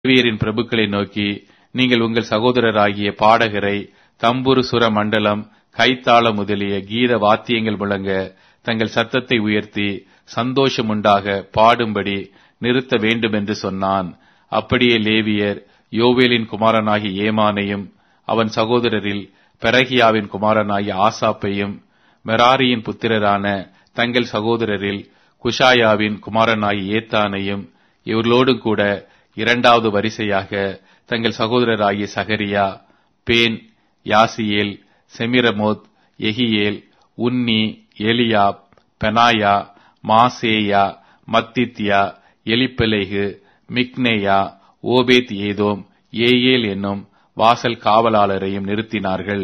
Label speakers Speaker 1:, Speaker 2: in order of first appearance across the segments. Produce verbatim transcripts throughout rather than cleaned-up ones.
Speaker 1: லேவியரின் பிரபுக்களை நோக்கி, நீங்கள் உங்கள் சகோதரராகிய பாடகரை தம்புரு சுர மண்டலம் கைத்தாளம் முதலிய கீத வாத்தியங்கள் முழங்க தங்கள் சத்தத்தை உயர்த்தி சந்தோஷம் உண்டாக பாடும்படி நிறுத்த வேண்டும் என்று சொன்னான். அப்படியே லேவியர் யோவேலின் குமாரனாகிய ஏமானையும் அவன் சகோதரரில் பெரகியாவின் குமாரனாகிய ஆசாப்பையும் மெராரியின் புத்திரரான தங்கள் சகோதரரில் குஷாயாவின் குமாரனாகிய ஏத்தானையும் இவர்களோடு கூட இரண்டாவது வரிசையாக தங்கள் சகோதரராகிய சகரியா, பேன், யாசியேல், செமிரமோத், எகியேல், உன்னி, எலியாப், பெனாயா, மாசேயா, மத்தித்யா, எலிப்பெலேகு, மிக்னேயா, ஓபேத் ஏதோம், ஏயேல் என்னும் வாசல் காவலாளரையும் நிறுத்தினார்கள்.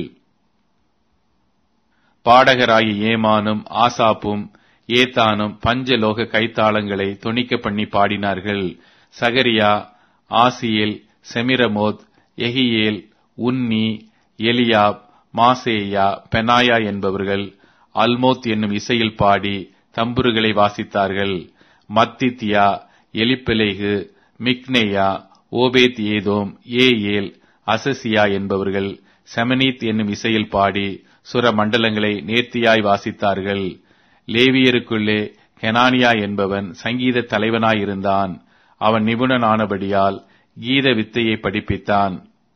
Speaker 1: பாடகராகிய ஏமானும் ஆசாப்பும் ஏத்தானும் பஞ்சலோக கைத்தாளங்களை தொனிக்க பண்ணி பாடினார்கள். சகரியா, ஆசியேல், செமிரமோத், எகியேல், உன்னி, எலியாப், மாசேயா, பெனாயா என்பவர்கள் அல்மோத் என்னும் இசையில் பாடி தம்புருகளை வாசித்தார்கள். மத்தித்யா, எலிப்பெலேகு, மிக்னேயா, ஓபேத் ஏதோம், ஏயேல், அசசியா என்பவர்கள் செமனீத் என்னும் இசையில் பாடி சுர மண்டலங்களை நேர்த்தியாய் வாசித்தார்கள். லேவியருக்குள்ளே கெனானியா என்பவன் சங்கீத தலைவனாயிருந்தான். அவன் நிபுணனானபடியால் கீத வித்தையை படிப்பித்தான்.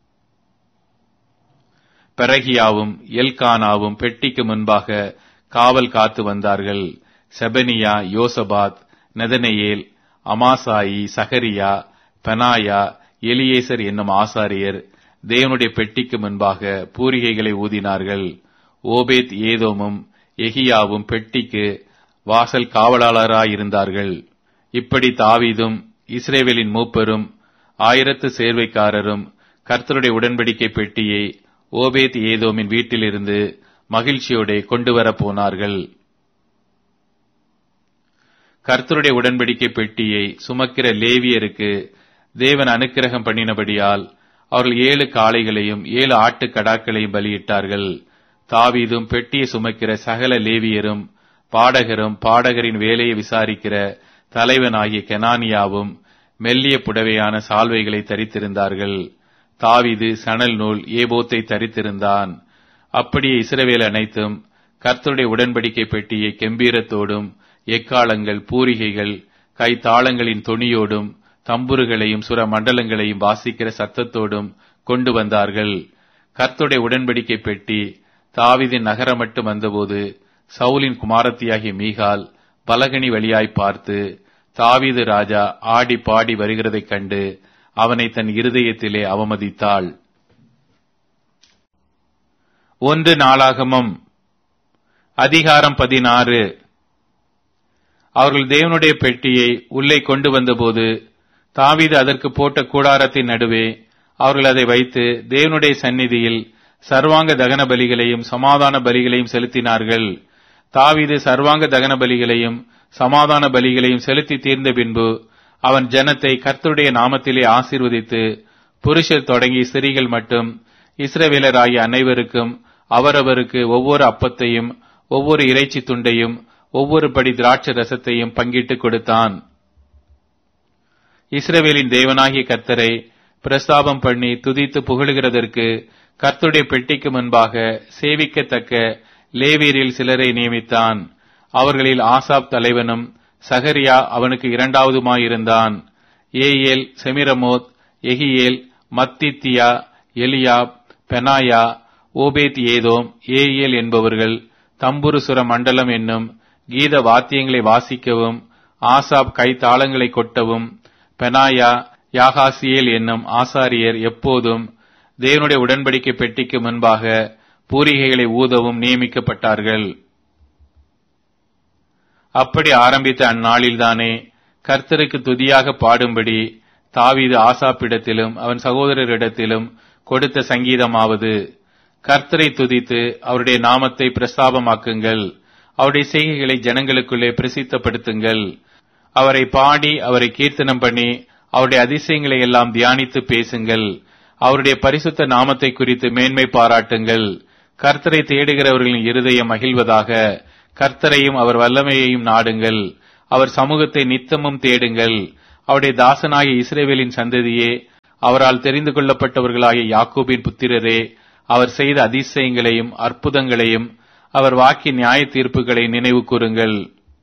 Speaker 1: பெரகியாவும் எல்கானாவும் பெட்டிக்கு முன்பாக காவல் காத்து வந்தார்கள். செபனியா, யோசபாத், நெதனெயேல், அமாசாயி, சகரியா, பெனாயா, எலியேசர் என்னும் ஆசாரியர் தேவனுடைய பெட்டிக்கு முன்பாக பூரிகைகளை ஊதினார்கள். ஓபேத் ஏதோமும் எகியாவும் பெட்டிக்கு வாசல் காவலாளராயிருந்தார்கள். இப்படி தாவீதும் இஸ்ரவேலின் மூப்பரும் ஆயிரத்து சேர்வைக்காரரும் கர்த்தருடைய உடன்படிக்கை பெட்டியை ஓபேத் ஏதோமின் வீட்டிலிருந்து மகிழ்ச்சியோட கொண்டு வர போனார்கள். கர்த்தருடைய உடன்படிக்கை பெட்டியை சுமக்கிற லேவியருக்கு தேவன் அனுக்கிரகம் பண்ணினபடியால் அவர்கள் ஏழு காளைகளையும் ஏழு ஆட்டு கடாக்களையும் பலியிட்டார்கள். தாவீதும் பெட்டியை சுமக்கிற சகல லேவியரும் பாடகரும் பாடகரின் வேலையை விசாரிக்கிற தலைவனாகிய கெனானியாவும் மெல்லிய புடவையான சால்வைகளை தரித்திருந்தார்கள். தாவீது சணல் நூல் ஏபோத்தை தரித்திருந்தான். அப்படியே இஸ்ரவேல் அனைத்தும் கர்த்தருடைய உடன்படிக்கை பெட்டியை கெம்பீரத்தோடும் எக்காளங்கள், பூரிகைகள், கைத்தாளங்களின் தொனியோடும் தம்புருகளையும் சுர மண்டலங்களையும் வாசிக்கிற சத்தத்தோடும் கொண்டு வந்தார்கள். கர்த்தருடைய உடன்படிக்கை பெட்டி தாவீதின் நகரம் மட்டும் வந்தபோது சவுலின் குமாரத்தியாகிய மீகால் பலகனி வழியாய் பார்த்து தாவீது ராஜா ஆடி பாடி வருகிறதைக் கண்டு அவனை தன் இருதயத்திலே அவமதித்தாள். ஒன்று நாளாகமம் அதிகாரம் பதினாறு. அவர்கள் தேவனுடைய பெட்டியை உள்ளே கொண்டு வந்தபோது தாவீது அதற்கு போட்ட கூடாரத்தின் நடுவே அவர்கள் அதை வைத்து தேவனுடைய சந்நிதியில் சர்வாங்க தகன பலிகளையும் சமாதான பலிகளையும் செலுத்தினார்கள். தாவீது சர்வாங்க தகன பலிகளையும் சமாதான பலிகளையும் செலுத்தி தீர்ந்த பின்பு அவன் ஜனத்தை கர்த்தருடைய நாமத்திலே ஆசீர்வதித்து புருஷர் தொடங்கி ஸ்திரீகள் மட்டும் இஸ்ரவேலராகிய அனைவருக்கும் அவரவருக்கு ஒவ்வொரு அப்பத்தையும் ஒவ்வொரு இறைச்சி துண்டையும் ஒவ்வொரு படி திராட்சை ரசத்தையும் பங்கிட்டு கொடுத்தான். இஸ்ரவேலின் தேவனாகிய கர்த்தரை பிரஸ்தாபம் பண்ணி துதித்து புகழுகிறதற்கு கர்த்தருடைய பெட்டிக்கு முன்பாக சேவிக்கத்தக்க லேவியரில் சிலரை நியமித்தான். அவர்களில் ஆசாப் தலைவனும் சகரியா அவனுக்கு இரண்டாவதுமாயிருந்தான். ஏயேல், செமிரமோத், எகியேல், மத்தித்தியா, எலியாப், பெனாயா, ஓபேத் ஏதோம், ஏயேல் என்பவர்கள் தம்புரு சுர மண்டலம் என்னும் கீத வாத்தியங்களை வாசிக்கவும் ஆசாப் கைத்தாளங்களை கொட்டவும் பெனாயா, யாகாசியேல் என்னும் ஆசாரியர் எப்போதும் தேவனுடைய உடன்படிக்கை பெட்டிக்கு முன்பாக பூரிகைகளை ஊதவும் நியமிக்கப்பட்டார்கள். அப்படி ஆரம்பித்த அந்நாளில்தானே கர்த்தருக்கு துதியாக பாடும்படி தாவீது ஆசாப்பிடத்திலும் அவன் சகோதரரிடத்திலும் கொடுத்த சங்கீதமாவது, கர்த்தரை துதித்து அவருடைய நாமத்தை பிரஸ்தாபமாக்குங்கள், அவருடைய செய்கைகளை ஜனங்களுக்குள்ளே பிரசித்தப்படுத்துங்கள், அவரை பாடி அவரை கீர்த்தனம் பண்ணி அவருடைய அதிசயங்களை எல்லாம் தியானித்து பேசுங்கள், அவருடைய பரிசுத்த நாமத்தை குறித்து மேன்மை பாராட்டுங்கள். கர்த்தரை தேடுகிறவர்களின் இருதயம் மகிழ்வதாக. கர்த்தரையும் அவர் வல்லமையையும் நாடுங்கள், அவர் சமூகத்தை நித்தமும் தேடுங்கள். அவருடைய தாசனாகிய இஸ்ரவேலின் சந்ததியே அவரால் தெரிந்து கொள்ளப்பட்டவர்களாகிய யாக்கோபின் புத்திரரே, அவர் செய்த அதிசயங்களையும் அற்புதங்களையும் அவர் வாக்கிய நியாய தீர்ப்புகளை நினைவு கூறுங்கள்.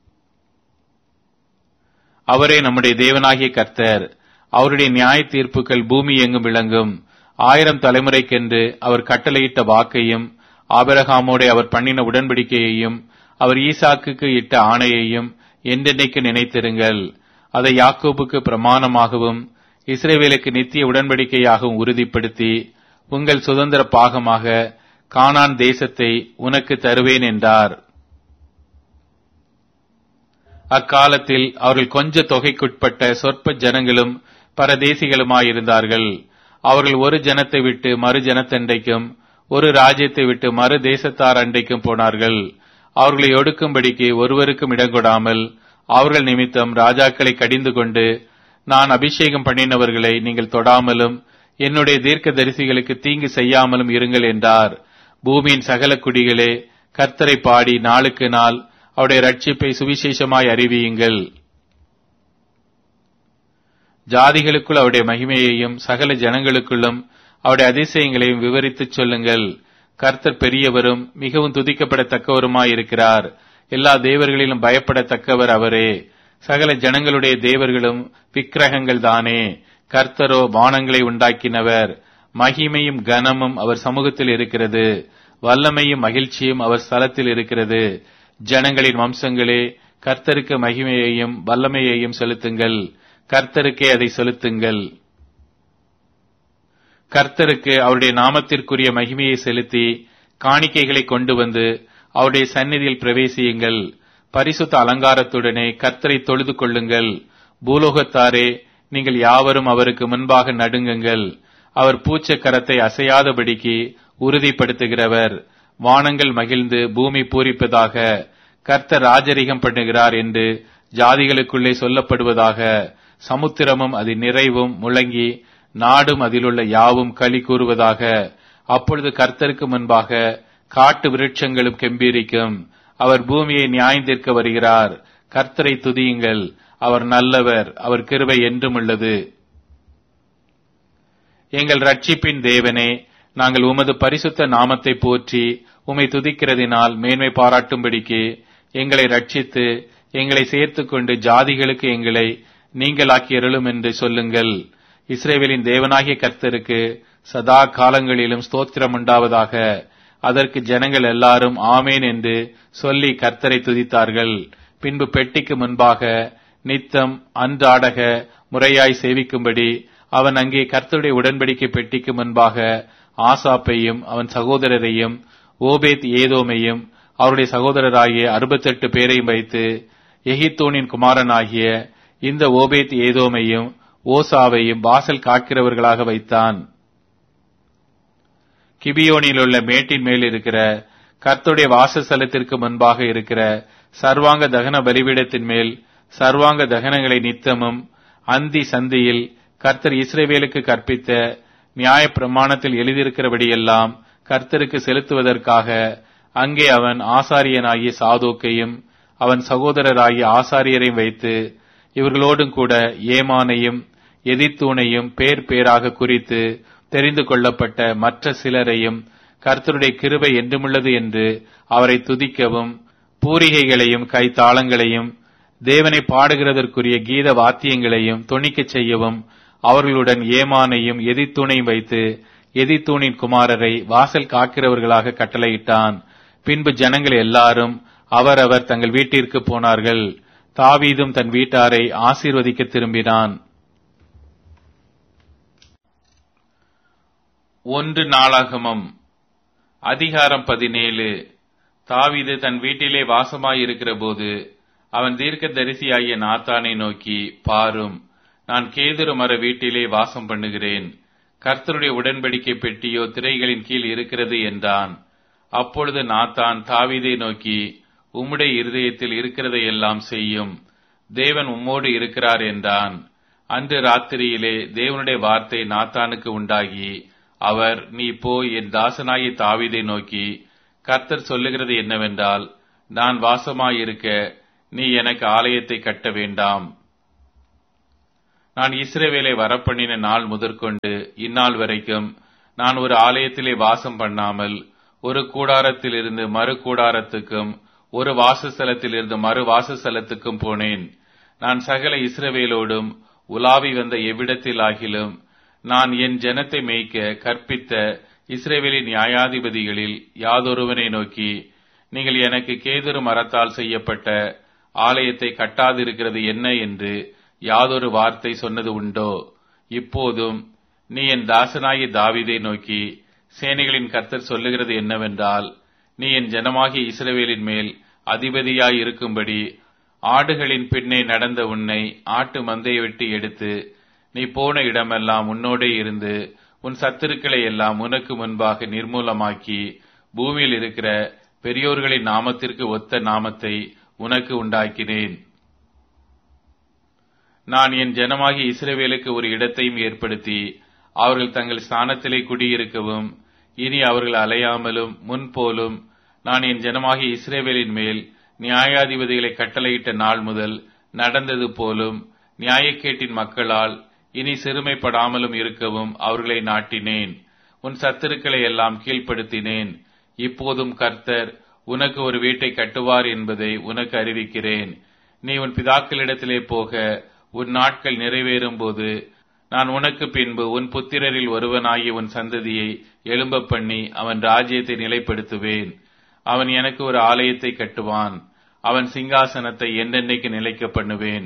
Speaker 1: அவரே நம்முடைய தேவனாகிய கர்த்தர். அவருடைய நியாய தீர்ப்புகள் பூமி எங்கும் விளங்கும். ஆயிரம் தலைமுறைக்கென்று அவர் கட்டளையிட்ட வாக்கையும், ஆபிரகாமோடே அவர் பண்ணின உடன்படிக்கையையும், அவர் ஈசாக்குக்கு இட்ட ஆணையையும் என்றென்னைக்கு நினைத்திருங்கள். அதை யாக்கோபுக்கு பிரமாணமாகவும் இஸ்ரவேலுக்கு நித்திய உடன்படிக்கையாகவும் உறுதிப்படுத்தி, உங்கள் சுதந்திர பாகமாக கானான் தேசத்தை உனக்கு தருவேன் என்றார். அக்காலத்தில் அவர்கள் கொஞ்ச தொகைக்குட்பட்ட சொற்ப ஜனங்களும் பரதேசிகளுமாயிருந்தார்கள். அவர்கள் ஒரு ஜனத்தை விட்டு மறு ஜனத்தண்டைக்கும், ஒரு ராஜ்யத்தை விட்டு மறு தேசத்தார் அண்டைக்கும் போனார்கள். அவர்களை ஒடுக்கும்படிக்கு ஒருவருக்கும் இடங்கொடாமல் அவர்கள் நிமித்தம் ராஜாக்களை கடிந்து கொண்டு, நான் அபிஷேகம் பண்ணினவர்களை நீங்கள் தொடாமலும் என்னுடைய தீர்க்க தரிசிகளுக்கு தீங்கு செய்யாமலும் இருங்கள் என்றார். பூமியின் சகல குடிகளே, கர்த்தரை பாடி நாளுக்கு நாள் அவருடைய ரட்சிப்பை சுவிசேஷமாய் அறிவியுங்கள். ஜாதிகளுக்குள் அவருடைய மகிமையையும் சகல ஜனங்களுக்குள்ளும் அவருடைய அதிசயங்களையும் விவரித்துச் சொல்லுங்கள். கர்த்தர் பெரியவரும் மிகவும் துதிக்கப்படத்தக்கவருமாயிருக்கிறார். எல்லா தேவர்களிலும் பயப்படத்தக்கவர் அவரே. சகல ஜனங்களுடைய தேவர்களும் விக்கிரகங்கள் தானே. கர்த்தரோ வானங்களை உண்டாக்கினவர். மகிமையும் கனமும் அவர் சமூகத்தில் இருக்கிறது. வல்லமையும் மகிழ்ச்சியும் அவர் ஸ்தலத்தில் இருக்கிறது. ஜனங்களின் வம்சங்களே, கர்த்தருக்கு மகிமையையும் வல்லமையையும் செலுத்துங்கள். கர்த்தருக்கே அதை செலுத்துங்கள். கர்த்தருக்கு அவருடைய நாமத்திற்குரிய மகிமையை செலுத்தி காணிக்கைகளை கொண்டு வந்து அவருடைய சந்நிதியில் பிரவேசியுங்கள். பரிசுத்த அலங்காரத்துடனே கர்த்தரை தொழுது கொள்ளுங்கள். பூலோகத்தாரே, நீங்கள் யாவரும் அவருக்கு முன்பாக நடுங்குங்கள். அவர் பூச்சக்கரத்தை அசையாதபடிக்கு உறுதிப்படுத்துகிறவர். வானங்கள் மகிழ்ந்து பூமி பூரிப்பதாக. கர்த்தர் ராஜரிகம் பண்ணுகிறார் என்று ஜாதிகளுக்குள்ளே சொல்லப்படுவதாக. சமுத்திரமும் அதன் நிறைவும் முழங்கி நாடும் அதிலுள்ள யாவும் களி கூறுவதாக. அப்பொழுது கர்த்தருக்கு முன்பாக காட்டு விருட்சங்களும் கெம்பீரிக்கும். அவர் பூமியை நியாயந்தீர்க்க வருகிறார். கர்த்தரை துதியுங்கள். அவர் நல்லவர். அவர் கிருபை என்றும் உள்ளது. எங்கள் ரட்சிப்பின் தேவனே, நாங்கள் உமது பரிசுத்த நாமத்தை போற்றி உம்மை துதிக்கிறதினால் மேன்மை பாராட்டும்படிக்கு எங்களை ரட்சித்து எங்களை சேர்த்துக் கொண்டு ஜாதிகளுக்கு எங்களை நீங்களாக்கி அருளும் என்று சொல்லுங்கள். இஸ்ரவேலின் தேவனாகிய கர்த்தருக்கு சதா காலங்களிலும் ஸ்தோத்திரம் உண்டாவதாக. அதற்கு ஜனங்கள் எல்லாரும் ஆமேன் என்று சொல்லி கர்த்தரை துதித்தார்கள். பின்பு பெட்டிக்கு முன்பாக நித்தம் அன்றாடக முறையாய் சேவிக்கும்படி அவன் அங்கே கர்த்தருடைய உடன்படிக்கை பெட்டிக்கு முன்பாக ஆசாப்பையும் அவன் சகோதரரையும் ஓபேத் ஏதோமையும் அவருடைய சகோதரராகிய அறுபத்தெட்டு பேரையும் வைத்து எகித்தோனின் குமாரனாகிய இந்த ஓபேத் ஏதோமையும் ஓசாவையும் வாசல் காக்கிறவர்களாக வைத்தான். கிபியோனில் உள்ள மேட்டின் மேல் இருக்கிற கர்த்தருடைய வாசஸ்தலத்திற்கு முன்பாக இருக்கிற சர்வாங்க தகன பலிபீடத்தின் மேல் சர்வாங்க தகனங்களை நித்தமும் அந்தி சந்தியில் கர்த்தர் இஸ்ரவேலுக்கு கற்பித்த நியாய பிரமாணத்தில் எழுதியிருக்கிறபடியெல்லாம் கர்த்தருக்கு செலுத்துவதற்காக அங்கே அவன் ஆசாரியனாகிய சாதோக்கையும் அவன் சகோதரராகிய ஆசாரியரையும் வைத்து இவர்களோடும் கூட ஏமானையும் எதித்தூனையும் பேர் பேராக குறித்து தெரிந்து கொள்ளப்பட்ட மற்ற சிலரையும் கர்த்தருடைய கிருபை என்றுமுள்ளது என்று அவரை துதிக்கவும் பூரிகைகளையும் கைத்தாளங்களையும் தேவனை பாடுகிறதற்குரிய கீத வாத்தியங்களையும் தொனிக்கச் செய்யவும் அவர்களுடன் ஏமானையும் எதித்தூனையும் வைத்து எதித்தூனின் குமாரரை வாசல் காக்கிறவர்களாக கட்டளையிட்டான். பின்பு ஜனங்கள் எல்லாரும் அவரவர் தங்கள் வீட்டிற்கு போனார்கள். தாவீதும் தன் வீட்டாரை ஆசீர்வதிக்க திரும்பினான். ஒன்று நாளாகமம் அதிகாரம் பதினேழு. தாவீது தன் வீட்டிலே வாசமாயிருக்கிற போது அவன் தீர்க்க தரிசியாகிய நாத்தானை நோக்கி, பாரும், நான் கேதுரு மர வீட்டிலே வாசம் பண்ணுகிறேன். கர்த்தருடைய உடன்படிக்கை பெட்டியோ திரைகளின் கீழ் இருக்கிறது என்றான். அப்பொழுது நாத்தான் தாவீதை நோக்கி, உம்முடைய இருதயத்தில் இருக்கிறதையெல்லாம் செய்யும், தேவன் உம்மோடு இருக்கிறார் என்றான். அன்று ராத்திரியிலே தேவனுடைய வார்த்தை நாத்தானுக்கு உண்டாகி, அவர், நீ போய் என் தாசனாகிய தாவீதை நோக்கி, கர்த்தர் சொல்லுகிறது என்னவென்றால், நான் வாசமாயிருக்க நீ எனக்கு ஆலயத்தை கட்ட வேண்டாம். நான் இஸ்ரவேலை வரப்பண்ணின நாள் முதற்கொண்டு இந்நாள் வரைக்கும் நான் ஒரு ஆலயத்திலே வாசம் பண்ணாமல் ஒரு கூடாரத்திலிருந்து மறு கூடாரத்துக்கும் ஒரு வாசஸ்தலத்திலிருந்து மறு வாசஸ்தலத்துக்கும் போனேன். நான் சகல இஸ்ரவேலோடும் உலாவி வந்த எவ்விடத்தில் ஆகிலும் நான் என் ஜனத்தை மேய்க்க கற்பித்த இஸ்ரவேலின் நியாயாதிபதிகளில் யாதொருவனை நோக்கி, நீங்கள் எனக்கு கேதுரு மரத்தால் செய்யப்பட்ட ஆலயத்தை கட்டாதிருக்கிறது என்ன என்று யாதொரு வார்த்தை சொன்னது உண்டோ? இப்போதும் நீ என் தாசனாகிய தாவீதை நோக்கி, சேனைகளின் கர்த்தர் சொல்லுகிறது என்னவென்றால், நீ என் ஜனமாகிய இஸ்ரவேலின் மேல் அதிபதியாய் இருக்கும்படி ஆடுகளின் பின்னே நடந்த உன்னை ஆட்டு மந்தையை விட்டு எடுத்து நீ போன இடமெல்லாம் உன்னோடே இருந்து உன் சத்துருக்களை எல்லாம் உனக்கு முன்பாக நிர்மூலமாக்கி பூமியில் இருக்கிற பெரியோர்களின் நாமத்திற்கு ஒத்த நாமத்தை உனக்கு உண்டாக்கினேன். நான் என் ஜனமாகிய இஸ்ரவேலுக்கு ஒரு இடத்தையும் ஏற்படுத்தி அவர்கள் தங்கள் ஸ்தானத்திலே குடியிருக்கவும், இனி அவர்கள் அலையாமலும் முன்போலும் நான் என் ஜனமாகிய இஸ்ரவேலின் மேல் நியாயாதிபதிகளை கட்டளையிட்ட நாள் முதல் நடந்தது போலும் நியாயக்கேட்டின் மக்களால் இனி சிறுமைப்படாமலும் இருக்கவும் அவர்களை நாட்டினேன். உன் சத்துருக்களை எல்லாம் கீழ்ப்படுத்தினேன். இப்போதும் கர்த்தர் உனக்கு ஒரு வீட்டை கட்டுவார் என்பதை உனக்கு அறிவிக்கிறேன். நீ உன் பிதாக்களிடத்திலே போக உன் நாட்கள் நிறைவேறும் போது நான் உனக்கு பின்பு உன் புத்திரரில் ஒருவனாகிய உன் சந்ததியை எழும்ப பண்ணி அவன் ராஜ்யத்தை நிலைப்படுத்துவேன். அவன் எனக்கு ஒரு ஆலயத்தை கட்டுவான். அவன் சிங்காசனத்தை என்றென்றைக்கு நிலைக்க பண்ணுவேன்.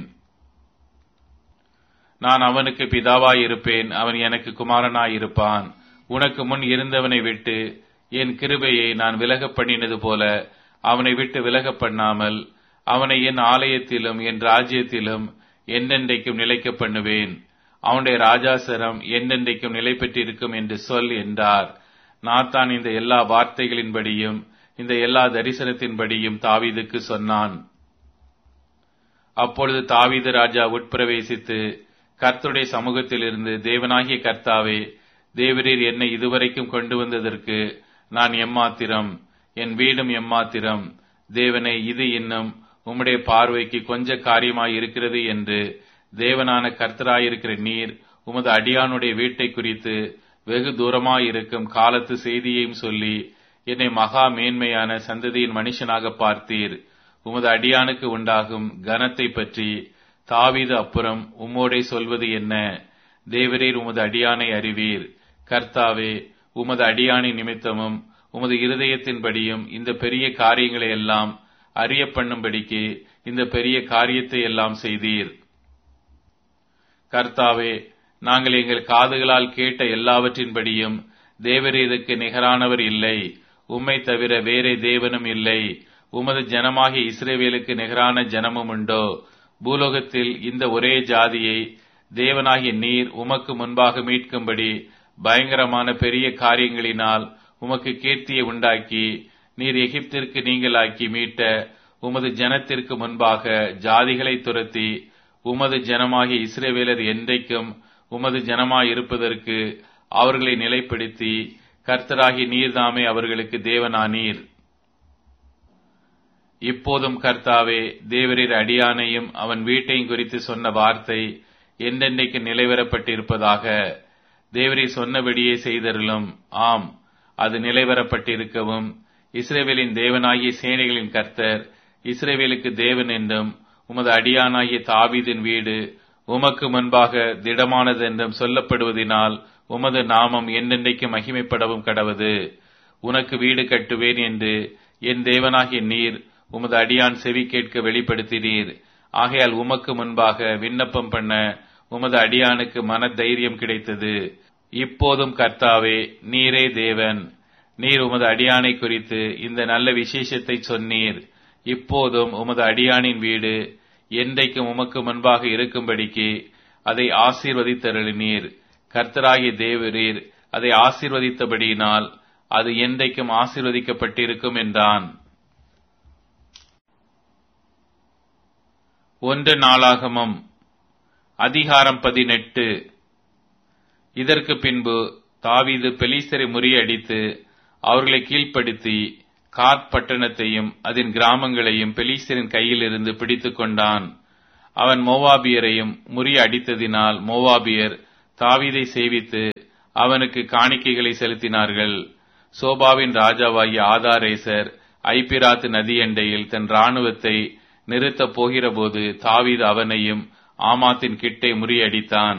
Speaker 1: நான் அவனுக்கு பிதாவாயிருப்பேன், அவன் எனக்கு குமாரனாயிருப்பான். உனக்கு முன் இருந்தவனை விட்டு என் கிருபையை நான் விலக பண்ணினது போல அவனை விட்டு விலக பண்ணாமல் அவனை என் ஆலயத்திலும் என் ராஜ்யத்திலும் என்றென்றைக்கும் நிலைக்க பண்ணுவேன். அவனுடைய ராஜாசரம் என்றென்றைக்கும் நிலை பெற்றிருக்கும் என்று சொல் என்றார். நாத்தான் இந்த எல்லா வார்த்தைகளின்படியும் இந்த எல்லா தரிசனத்தின்படியும் தாவீதுக்கு சொன்னான். அப்பொழுது தாவீது ராஜா உட்பிரவேசித்து கர்த்தருடைய சமூகத்திலிருந்து, தேவனாகிய கர்த்தாவே, தேவரீர் என்னை இதுவரைக்கும் கொண்டு வந்ததற்கு நான் எம்மாத்திரம், என் வீடும் எம்மாத்திரம். தேவனை, இது இன்னும் உம்முடைய பார்வைக்கு கொஞ்ச காரியமாய் இருக்கிறது என்று தேவனான கர்த்தராயிருக்கிற நீர் உமது அடியானுடைய வீட்டை குறித்து வெகு தூரமாயிருக்கும் காலத்து செய்தியையும் சொல்லி என்னை மகா மேன்மையான சந்ததியின் மனுஷனாக பார்த்தீர். உமது அடியானுக்கு உண்டாகும் கனத்தை பற்றி தாவீது அப்புறம் உம்மோடே சொல்வது என்ன? தேவரீர் உமது அடியானை அறிவீர். கர்த்தாவே, உமது அடியானின் நிமித்தமும் உமது இருதயத்தின்படியும் இந்த பெரிய காரியங்களை எல்லாம் அறிய பண்ணும்படிக்கு இந்த பெரிய காரியத்தை எல்லாம் செய்தீர். கர்த்தாவே, நாங்கள் எங்கள் காதுகளால் கேட்ட எல்லாவற்றின்படியும் தேவரீருக்கு நிகரானவர் இல்லை. உம்மை தவிர வேறே தேவனும் இல்லை. உமது ஜனமாகிய இஸ்ரவேலுக்கு நிகரான ஜனமும் உண்டோ? பூலோகத்தில் இந்த ஒரே ஜாதியை தேவனாகிய நீர் உமக்கு முன்பாக மீட்கும்படி பயங்கரமான பெரிய காரியங்களினால் உமக்கு கீர்த்தியை உண்டாக்கி நீர் எகிப்திற்கு நீங்களாக்கி மீட்ட உமது ஜனத்திற்கு முன்பாக ஜாதிகளை துரத்தி உமது ஜனமாகிய இஸ்ரவேலர் என்றைக்கும் உமது ஜனமாய் இருப்பதற்கு அவர்களை நிலைப்படுத்தி கர்த்தராகி நீர்தாமே அவர்களுக்கு தேவனானீர். இப்போதும் கர்த்தாவே, தேவரீர் அடியானையும் அவன் வீட்டையும் குறித்து சொன்ன வார்த்தை என்றென்றைக்கு நிலைவரப்பட்டிருப்பதாக. தேவரீர் சொன்னபடியே செய்தருளும். ஆம், அது நிலைவரப்பட்டிருக்கவும் இஸ்ரவேலின் தேவனாகிய சேனைகளின் கர்த்தர் இஸ்ரவேலுக்கு தேவன் என்றும் உமது அடியானாகிய தாவீதின் வீடு உமக்கு முன்பாக திடமானதென்றும் சொல்லப்படுவதினால் உமது நாமம் என்றென்றைக்கு மகிமைப்படவும் கடவது. உனக்கு வீடு கட்டுவேன் என்று என் தேவனாகிய நீர் உமது அடியான் செவி கேட்க வெளிப்படுத்தினீர். ஆகையால் உமக்கு முன்பாக விண்ணப்பம் பண்ண உமது அடியானுக்கு மன தைரியம் கிடைத்தது. இப்போதும் கர்த்தாவே, நீரே தேவன். நீர் உமது அடியானை குறித்து இந்த நல்ல விசேஷத்தை சொன்னீர். இப்போதும் உமது அடியானின் வீடு என்றைக்கும் உமக்கு முன்பாக இருக்கும்படிக்கு அதை ஆசீர்வதித்தருளினீர். கர்த்தராகிய தேவரீர் அதை ஆசீர்வதித்தபடியினால் அது என்றைக்கும் ஆசீர்வதிக்கப்பட்டிருக்கும் என்றான். ஒன்று நாளாகமம் அதிகாரம் பதினெட்டு. இதற்கு பின்பு தாவீது பெலிஸ்தரை முறியடித்து அவர்களை கீழ்ப்படுத்தி காத் பட்டணத்தையும் அதன் கிராமங்களையும் பெலிஸ்தரின் கையில் இருந்து பிடித்துக் கொண்டான். அவன் மோவாபியரையும் முறியடித்ததினால் மோவாபியர் தாவீதை சேவித்து அவனுக்கு காணிக்கைகளை செலுத்தினார்கள். சோபாவின் ராஜாவாகிய ஆதாரேசர் ஐபிராத்து நதியண்டையில் தன் இராணுவத்தை நிறுத்தப் போகிறபோது தாவீது அவனையும் ஆமாத்தின் கிட்டே முறியடித்தான்.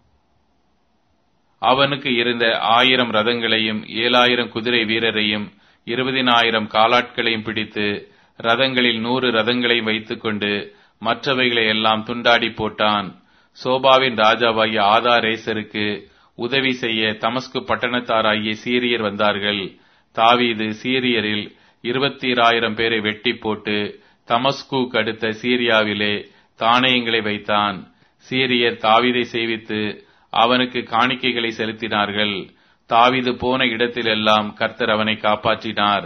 Speaker 1: அவனுக்கு இருந்த ஆயிரம் ரதங்களையும் ஏழாயிரம் குதிரை வீரரையும் இருபதினாயிரம் காலாட்களையும் பிடித்து ரதங்களில் நூறு ரதங்களையும் வைத்துக் கொண்டு மற்றவைகளை எல்லாம் துண்டாடி போட்டான். சோபாவின் ராஜாவாகிய ஆதாரேசருக்கு உதவி செய்ய தமஸ்கு பட்டணத்தாராகிய சீரியர் வந்தார்கள். தாவீது சீரியரில் இருபத்தீராயிரம் பேரை வெட்டி போட்டு தமஸ்கு அடுத்த சீரியாவிலே தானியங்களை வைத்தான். சீரியர் தாவீதை சேவித்து அவனுக்கு காணிக்கைகளை செலுத்தினார்கள். தாவீது போன இடத்திலெல்லாம் கர்த்தர் அவனை காப்பாற்றினார்.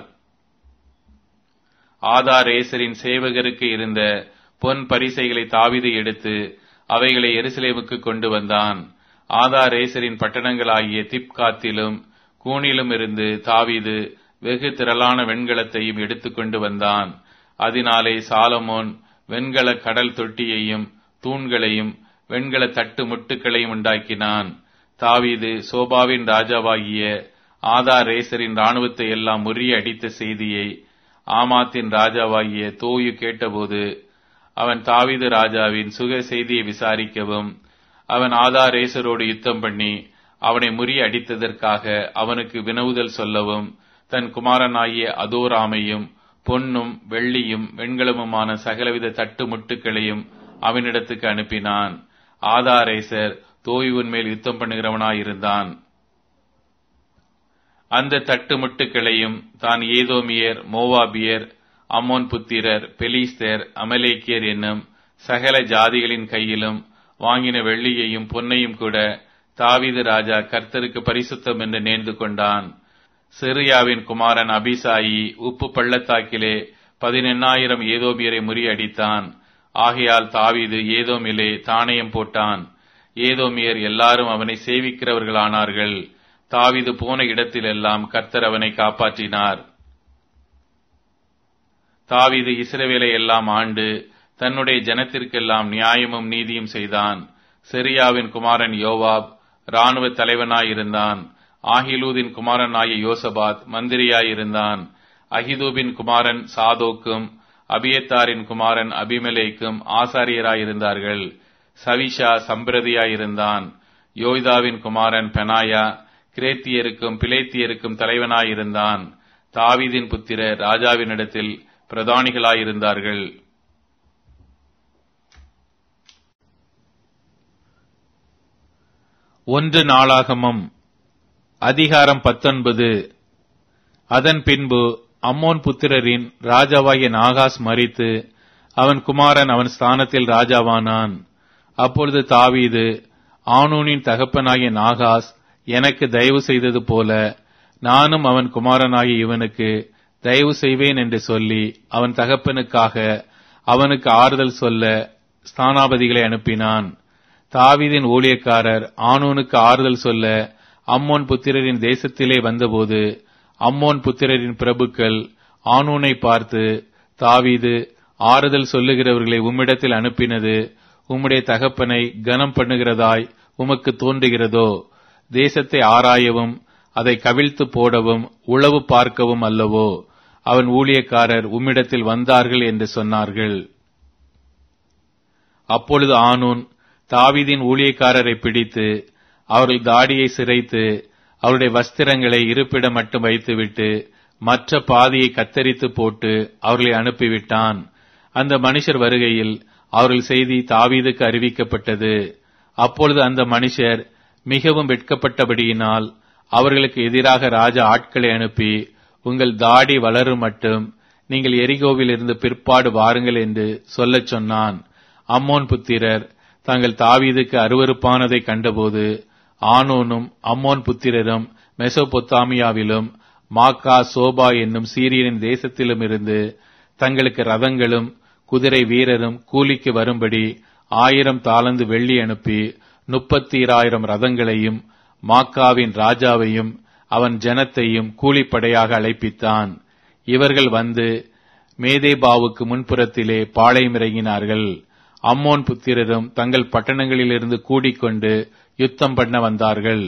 Speaker 1: ஆதாரேசரின் சேவகருக்கு இருந்த பொன் பரிசைகளை தாவீது எடுத்து அவைகளை எருசலேமுக்கு கொண்டு வந்தான். ஆதாரேசரின் பட்டணங்களாகிய திப்காத்திலும் கூனிலும் இருந்து தாவீது வெகு திரளான வெண்கலத்தையும் எடுத்துக்கொண்டு வந்தான். அதனாலே சாலமோன் வெண்கல கடல் தொட்டியையும் தூண்களையும் வெண்கல தட்டு முட்டுக்களையும் உண்டாக்கினான். தாவீது சோபாவின் ராஜாவாகிய ஆதாரேசரின் இராணுவத்தை எல்லாம் முறியடித்த செய்தியை ஆமாத்தின் ராஜாவாகிய தோயு கேட்டபோது அவன் தாவீது ராஜாவின் சுக செய்தியை விசாரிக்கவும் அவன் ஆதாரேசரோடு யுத்தம் பண்ணி அவனை முறியடித்ததற்காக அவனுக்கு வினவுதல் சொல்லவும் தன் குமாரனாகிய அதோராமையும் பொன்னும் வெள்ளியும் வெண்கலமுமான சகலவித தட்டு முட்டுக்களையும் அவனிடத்துக்கு அனுப்பினான். ஆதாரேசர் தோயுவின் மேல் யுத்தம் பண்ணுகிறவனாயிருந்தான். அந்த தட்டு முட்டுக்களையும் தான் ஏதோமியர், மோவாபியர், அம்மோன் புத்திரர், பெலிஸ்தர், அமலேக்கியர் என்னும் சகல ஜாதிகளின் கையிலும் வாங்கின வெள்ளியையும் பொன்னையும் கூட தாவீது ராஜா கர்த்தருக்கு பரிசுத்தம் என்று நேர்ந்து கொண்டான். சிரியாவின் குமாரன் அபிசாயி உப்பு பள்ளத்தாக்கிலே பதினெண்ணாயிரம் ஏதோமியரை முறியடித்தான். ஆகையால் தாவீது ஏதோமிலே தானியம் போட்டான். ஏதோமியர் எல்லாரும் அவனை சேவிக்கிறவர்களானார்கள். தாவீது போன இடத்திலெல்லாம் கர்த்தர் அவனை காப்பாற்றினார். தாவீது இஸ்ரவேலை எல்லாம் ஆண்டு தன்னுடைய ஜனத்திற்கெல்லாம் நியாயமும் நீதியும் செய்தான். சிரியாவின் குமாரன் யோவாப் இராணுவ தலைவனாயிருந்தான். ஆகிலூதின் குமாரனாகிய யோசபாத் மந்திரியாயிருந்தான். அகிதூபின் குமாரன் சாதோக்கும் அபியத்தாரின் குமாரன் அபிமெலேக்கும் ஆசாரியராயிருந்தார்கள். சவிஷா சம்பிரதியாயிருந்தான். யோய்தாவின் குமாரன் பெனாயா கிரேத்தியருக்கும் பிலேத்தியருக்கும் தலைவனாயிருந்தான். தாவீதின் புத்திரர் ராஜாவினிடத்தில் பிரதானிகளாயிருந்தார்கள்.
Speaker 2: ஒன்று நாளாகமம் அதிகாரம் பத்தொன்பது. அதன் பின்பு அம்மோன் புத்திரரின் ராஜாவாகிய நாகாஸ் மரித்து அவன் குமாரன் அவன் ஸ்தானத்தில் ராஜாவானான். அப்பொழுது தாவீது, ஆனூனின் தகப்பனாகிய நாகாஸ் எனக்கு தயவு செய்தது போல நானும் அவன் குமாரனாகிய இவனுக்கு தயவு செய்வேன் என்று சொல்லி அவன் தகப்பனுக்காக அவனுக்கு ஆறுதல் சொல்ல ஸ்தானாபதிகளை அனுப்பினான். தாவீதின் ஊழியக்காரர் ஆனூனுக்கு ஆறுதல் சொல்ல அம்மோன் புத்திரரின் தேசத்திலே வந்தபோது அம்மோன் புத்திரரின் பிரபுக்கள் ஆனூனை பார்த்து, தாவீது ஆறுதல் சொல்லுகிறவர்களை உம்மிடத்தில் அனுப்பினது உம்முடைய தகப்பனை கனம் பண்ணுகிறதாய் உமக்கு தோன்றுகிறதோ? தேசத்தை ஆராயவும் அதை கவிழ்த்து போடவும் உளவு பார்க்கவும் அல்லவோ? அவன் ஊழியக்காரர் உம்மிடத்தில் வந்தார்கள் என்று சொன்னார்கள். அப்பொழுது ஆனூன் தாவீதின் ஊழியக்காரரை பிடித்து அவர்கள் தாடியை சிரைத்து அவருடைய வஸ்திரங்களை இருப்பிடம் மட்டும் வைத்துவிட்டு மற்ற பாதியை கத்தரித்து போட்டு அவர்களை அனுப்பிவிட்டான். அந்த மனுஷர் வருகையில் அவர்கள் செய்தி தாவீதுக்கு அறிவிக்கப்பட்டது. அப்பொழுது அந்த மனுஷர் மிகவும் வெட்கப்பட்டபடியினால் அவர்களுக்கு எதிராக ராஜா ஆட்களை அனுப்பி, உங்கள் தாடி வளரும் மட்டும் நீங்கள் எரிகோவில் இருந்து பிற்பாடு வாருங்கள் என்று சொல்லச் சொன்னான். அம்மோன் புத்திரர் தாங்கள் தாவீதுக்கு அருவருப்பானதை கண்டபோது ஆனூனும் அம்மோன் புத்திரரும் மெசொப்பொத்தாமியாவிலும் மாக்கா சோபா என்னும் சீரியரின் தேசத்திலும் இருந்து தங்களுக்கு ரதங்களும் குதிரை வீரரும் கூலிக்கு வரும்படி ஆயிரம் தாலந்து வெள்ளி அனுப்பி முப்பத்தீராயிரம் ரதங்களையும் மாக்காவின் ராஜாவையும் அவன் ஜனத்தையும் கூலிப்படையாக அழைப்பித்தான். இவர்கள் வந்து மேதேபாவுக்கு முன்புறத்திலே பாளையமிறங்கினார்கள். அம்மோன் புத்திரரும் தங்கள் பட்டணங்களிலிருந்து கூடிக்கொண்டு யுத்தம் பண்ண வந்தார்கள்.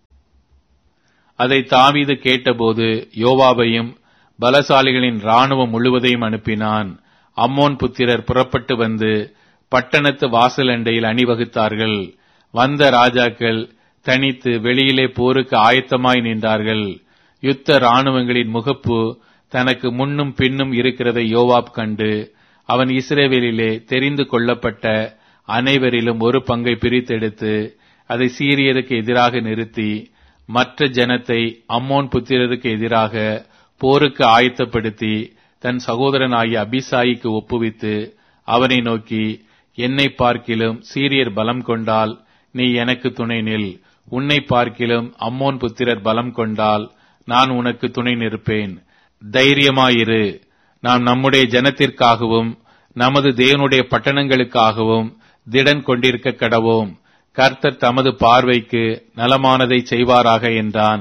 Speaker 2: அதை தாவீது கேட்டபோது யோவாபையும் பலசாலிகளின் இராணுவம் முழுவதையும் அனுப்பினான். அம்மோன் புத்திரர் புறப்பட்டு வந்து பட்டணத்து வாசல் அண்டையில் அணிவகுத்தார்கள். வந்த ராஜாக்கள் தனித்து வெளியிலே போருக்கு ஆயத்தமாய் நின்றார்கள். யுத்த இராணுவங்களின் முகப்பு தனக்கு முன்னும் பின்னும் இருக்கிறதை யோவாப் கண்டு அவன் இஸ்ரவேலிலே தெரிந்து கொள்ளப்பட்ட அனைவரிலும் ஒரு பங்கை பிரித்தெடுத்து அதை சீரியருக்கு எதிராக நிறுத்தி மற்ற ஜனத்தை அம்மோன் புத்திரருக்கு எதிராக போருக்கு ஆயத்தப்படுத்தி தன் சகோதரனாகிய அபிசாயிக்கு ஒப்புவித்து அவனை நோக்கி, என்னை பார்க்கிலும் சீரியர் பலம் கொண்டால் நீ எனக்கு துணை நில், உன்னை பார்க்கிலும் அம்மோன் புத்திரர் பலம் கொண்டால் நான் உனக்கு துணை நிற்பேன். தைரியமாயிரு, நாம் நம்முடைய ஜனத்திற்காகவும் நமது தேவனுடைய பட்டணங்களுக்காகவும் திடன் கொண்டிருக்க கடவோம். கர்த்தர் தமது பார்வைக்கு நலமானதை செய்வாராக என்றான்.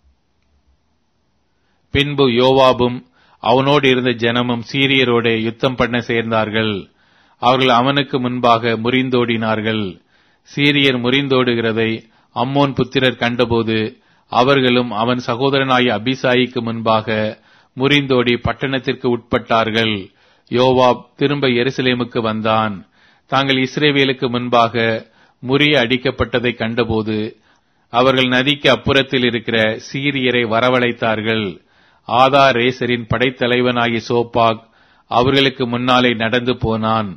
Speaker 2: பின்பு யோவாபும் அவனோடு இருந்த ஜனமும் சீரியரோட யுத்தம் பண்ண சேர்ந்தார்கள். அவர்கள் அவனுக்கு முன்பாக முறிந்தோடினார்கள். சீரியர் முறிந்தோடுகிறதை அம்மோன் புத்திரர் கண்டபோது அவர்களும் அவன் சகோதரனாகிய அபிசாயிக்கு முன்பாக முறிந்தோடி பட்டணத்திற்கு உட்பட்டார்கள். யோவாப் திரும்ப எருசலேமுக்கு வந்தான். தாங்கள் இஸ்ரவேலுக்கு முன்பாக முறிய அடிக்கப்பட்டதை கண்டபோது அவர்கள் நதிக்கு அப்புறத்தில் இருக்கிற சீரியரை வரவழைத்தார்கள். ஆதாரேசரின் படைத்தலைவனாகிய சோப்பாக் அவர்களுக்கு முன்னாலே நடந்து போனான்.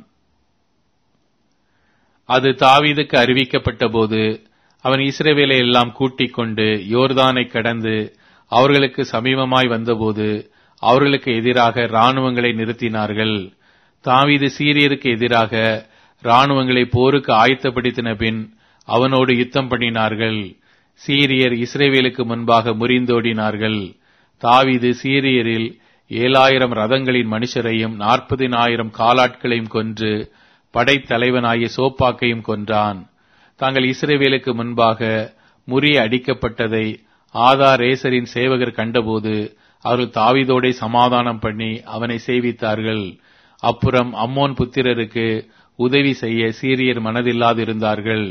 Speaker 2: அது தாவீதுக்கு அறிவிக்கப்பட்ட போது அவன் இஸ்ரவேலை எல்லாம் கூட்டிக் கொண்டு யோர்தானை கடந்து அவர்களுக்கு சமீபமாய் வந்தபோது அவர்களுக்கு எதிராக இராணுவங்களை நிறுத்தினார்கள். தாவீது சீரியருக்கு எதிராக இராணுவங்களை போருக்கு ஆயத்தப்படுத்தின பின் அவனோடு யுத்தம் பண்ணினார்கள். சீரியர் இஸ்ரவேலுக்கு முன்பாக முறிந்தோடினார்கள். தாவீது சீரியரில் ஏழாயிரம் ரதங்களின் மனுஷரையும் நாற்பதினாயிரம் காலாட்களையும் கொன்று படைத்தலைவனாகிய சோப்பாக்கையும் கொன்றான். தாங்கள் இஸ்ரவேலுக்கு முன்பாக முறிய அடிக்கப்பட்டதை ஆதாரேசரின் சேவகர் கண்டபோது அவர்கள் தாவீதோடே சமாதானம் பண்ணி அவனை சேவித்தார்கள். அப்புறம் அம்மோன் புத்திரருக்கு உதவி செய்ய சீரியர் மனதில்லாதிருந்தார்கள்.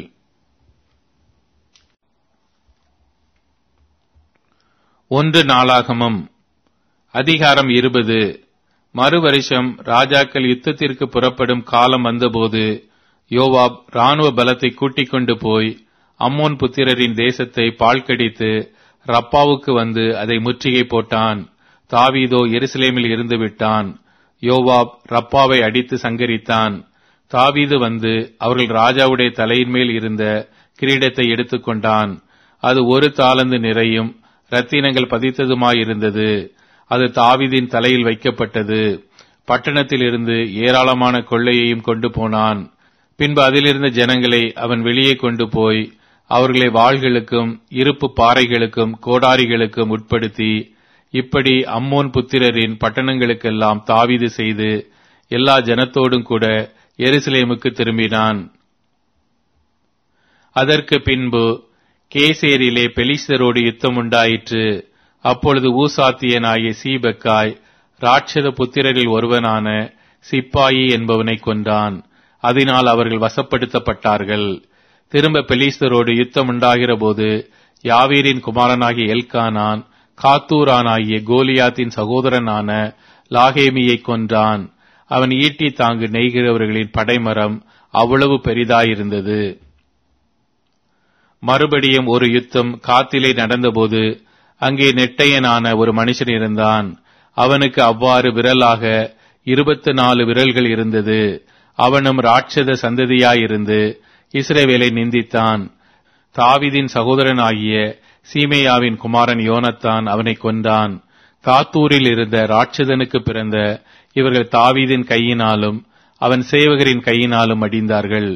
Speaker 2: ஒன்று நாளாகமம் அதிகாரம் இருபது. மறுவருஷம் ராஜாக்கள் யுத்தத்திற்கு புறப்படும் காலம் வந்தபோது யோவாப் இராணுவ பலத்தை கூட்டிக் கொண்டு போய் அம்மோன் புத்திரரின் தேசத்தை பாழ்கடித்து ரப்பாவுக்கு வந்து அதை முற்றுகை போட்டான். தாவீதோ எருசலேமில் இருந்து விட்டான். யோவாப் ரப்பாவை அடித்து சங்கரித்தான். தாவீது வந்து அவர்கள் ராஜாவுடைய தலையின் மேல் இருந்த கிரீடத்தை எடுத்துக்கொண்டான். அது ஒரு தாலந்து நிறையும் இரத்தினங்கள் பதித்ததுமாயிருந்தது. அது தாவீதின் தலையில் வைக்கப்பட்டது. பட்டணத்தில் இருந்து ஏராளமான கொள்ளையையும் கொண்டு போனான். பின்பு அதிலிருந்த ஜனங்களை அவன் வெளியே கொண்டு போய் அவர்களை வாள்களுக்கும் இருப்பு பாறைகளுக்கும் கோடாரிகளுக்கும் உட்படுத்தி இப்படி அம்மோன் புத்திரரின் பட்டணங்களுக்கெல்லாம் தாவீது செய்து எல்லா ஜனத்தோடும் கூட எருசலேமுக்கு திரும்பினான். அதற்கு பின்பு கேசேரிலே பெலிஸ்தரோடு யுத்தம் உண்டாயிற்று. அப்பொழுது ஊசாத்தியனாகிய சீபக்காய் ராட்சத புத்திரரில் ஒருவனான சிப்பாயி என்பவனை கொன்றான். அதனால் அவர்கள் வசப்படுத்தப்பட்டார்கள். திரும்ப பெலிஸ்தரோடு யுத்தம் உண்டாகிற போது யாவீரின் குமாரனாகிய எல்கானான் காத்தூரானாகிய கோலியாத்தின் சகோதரனான லாகேமியை கொன்றான். அவன் ஈட்டி தாங்கு நெய்கிறவர்களின் படைமரம் அவ்வளவு பெரிதாயிருந்தது. மறுபடியும் ஒரு யுத்தம் காத்திலே நடந்தபோது அங்கே நெட்டையனான ஒரு மனுஷன் இருந்தான். அவனுக்கு அவ்வாறு விரலாக இருபத்து நாலு விரல்கள் இருந்தது. அவனும் ராட்சத சந்ததியாயிருந்து இஸ்ரவேலை நிந்தித்தான். தாவீதின் சகோதரனாகிய சீமேயாவின் குமாரன் யோனத்தான் அவனை கொன்றான். காத்தூரில் இருந்த ராட்சதனுக்கு பிறந்த இவர்கள் தாவீதின் கையினாலும் அவன் சேவகரின் கையினாலும் அடிந்தார்கள்.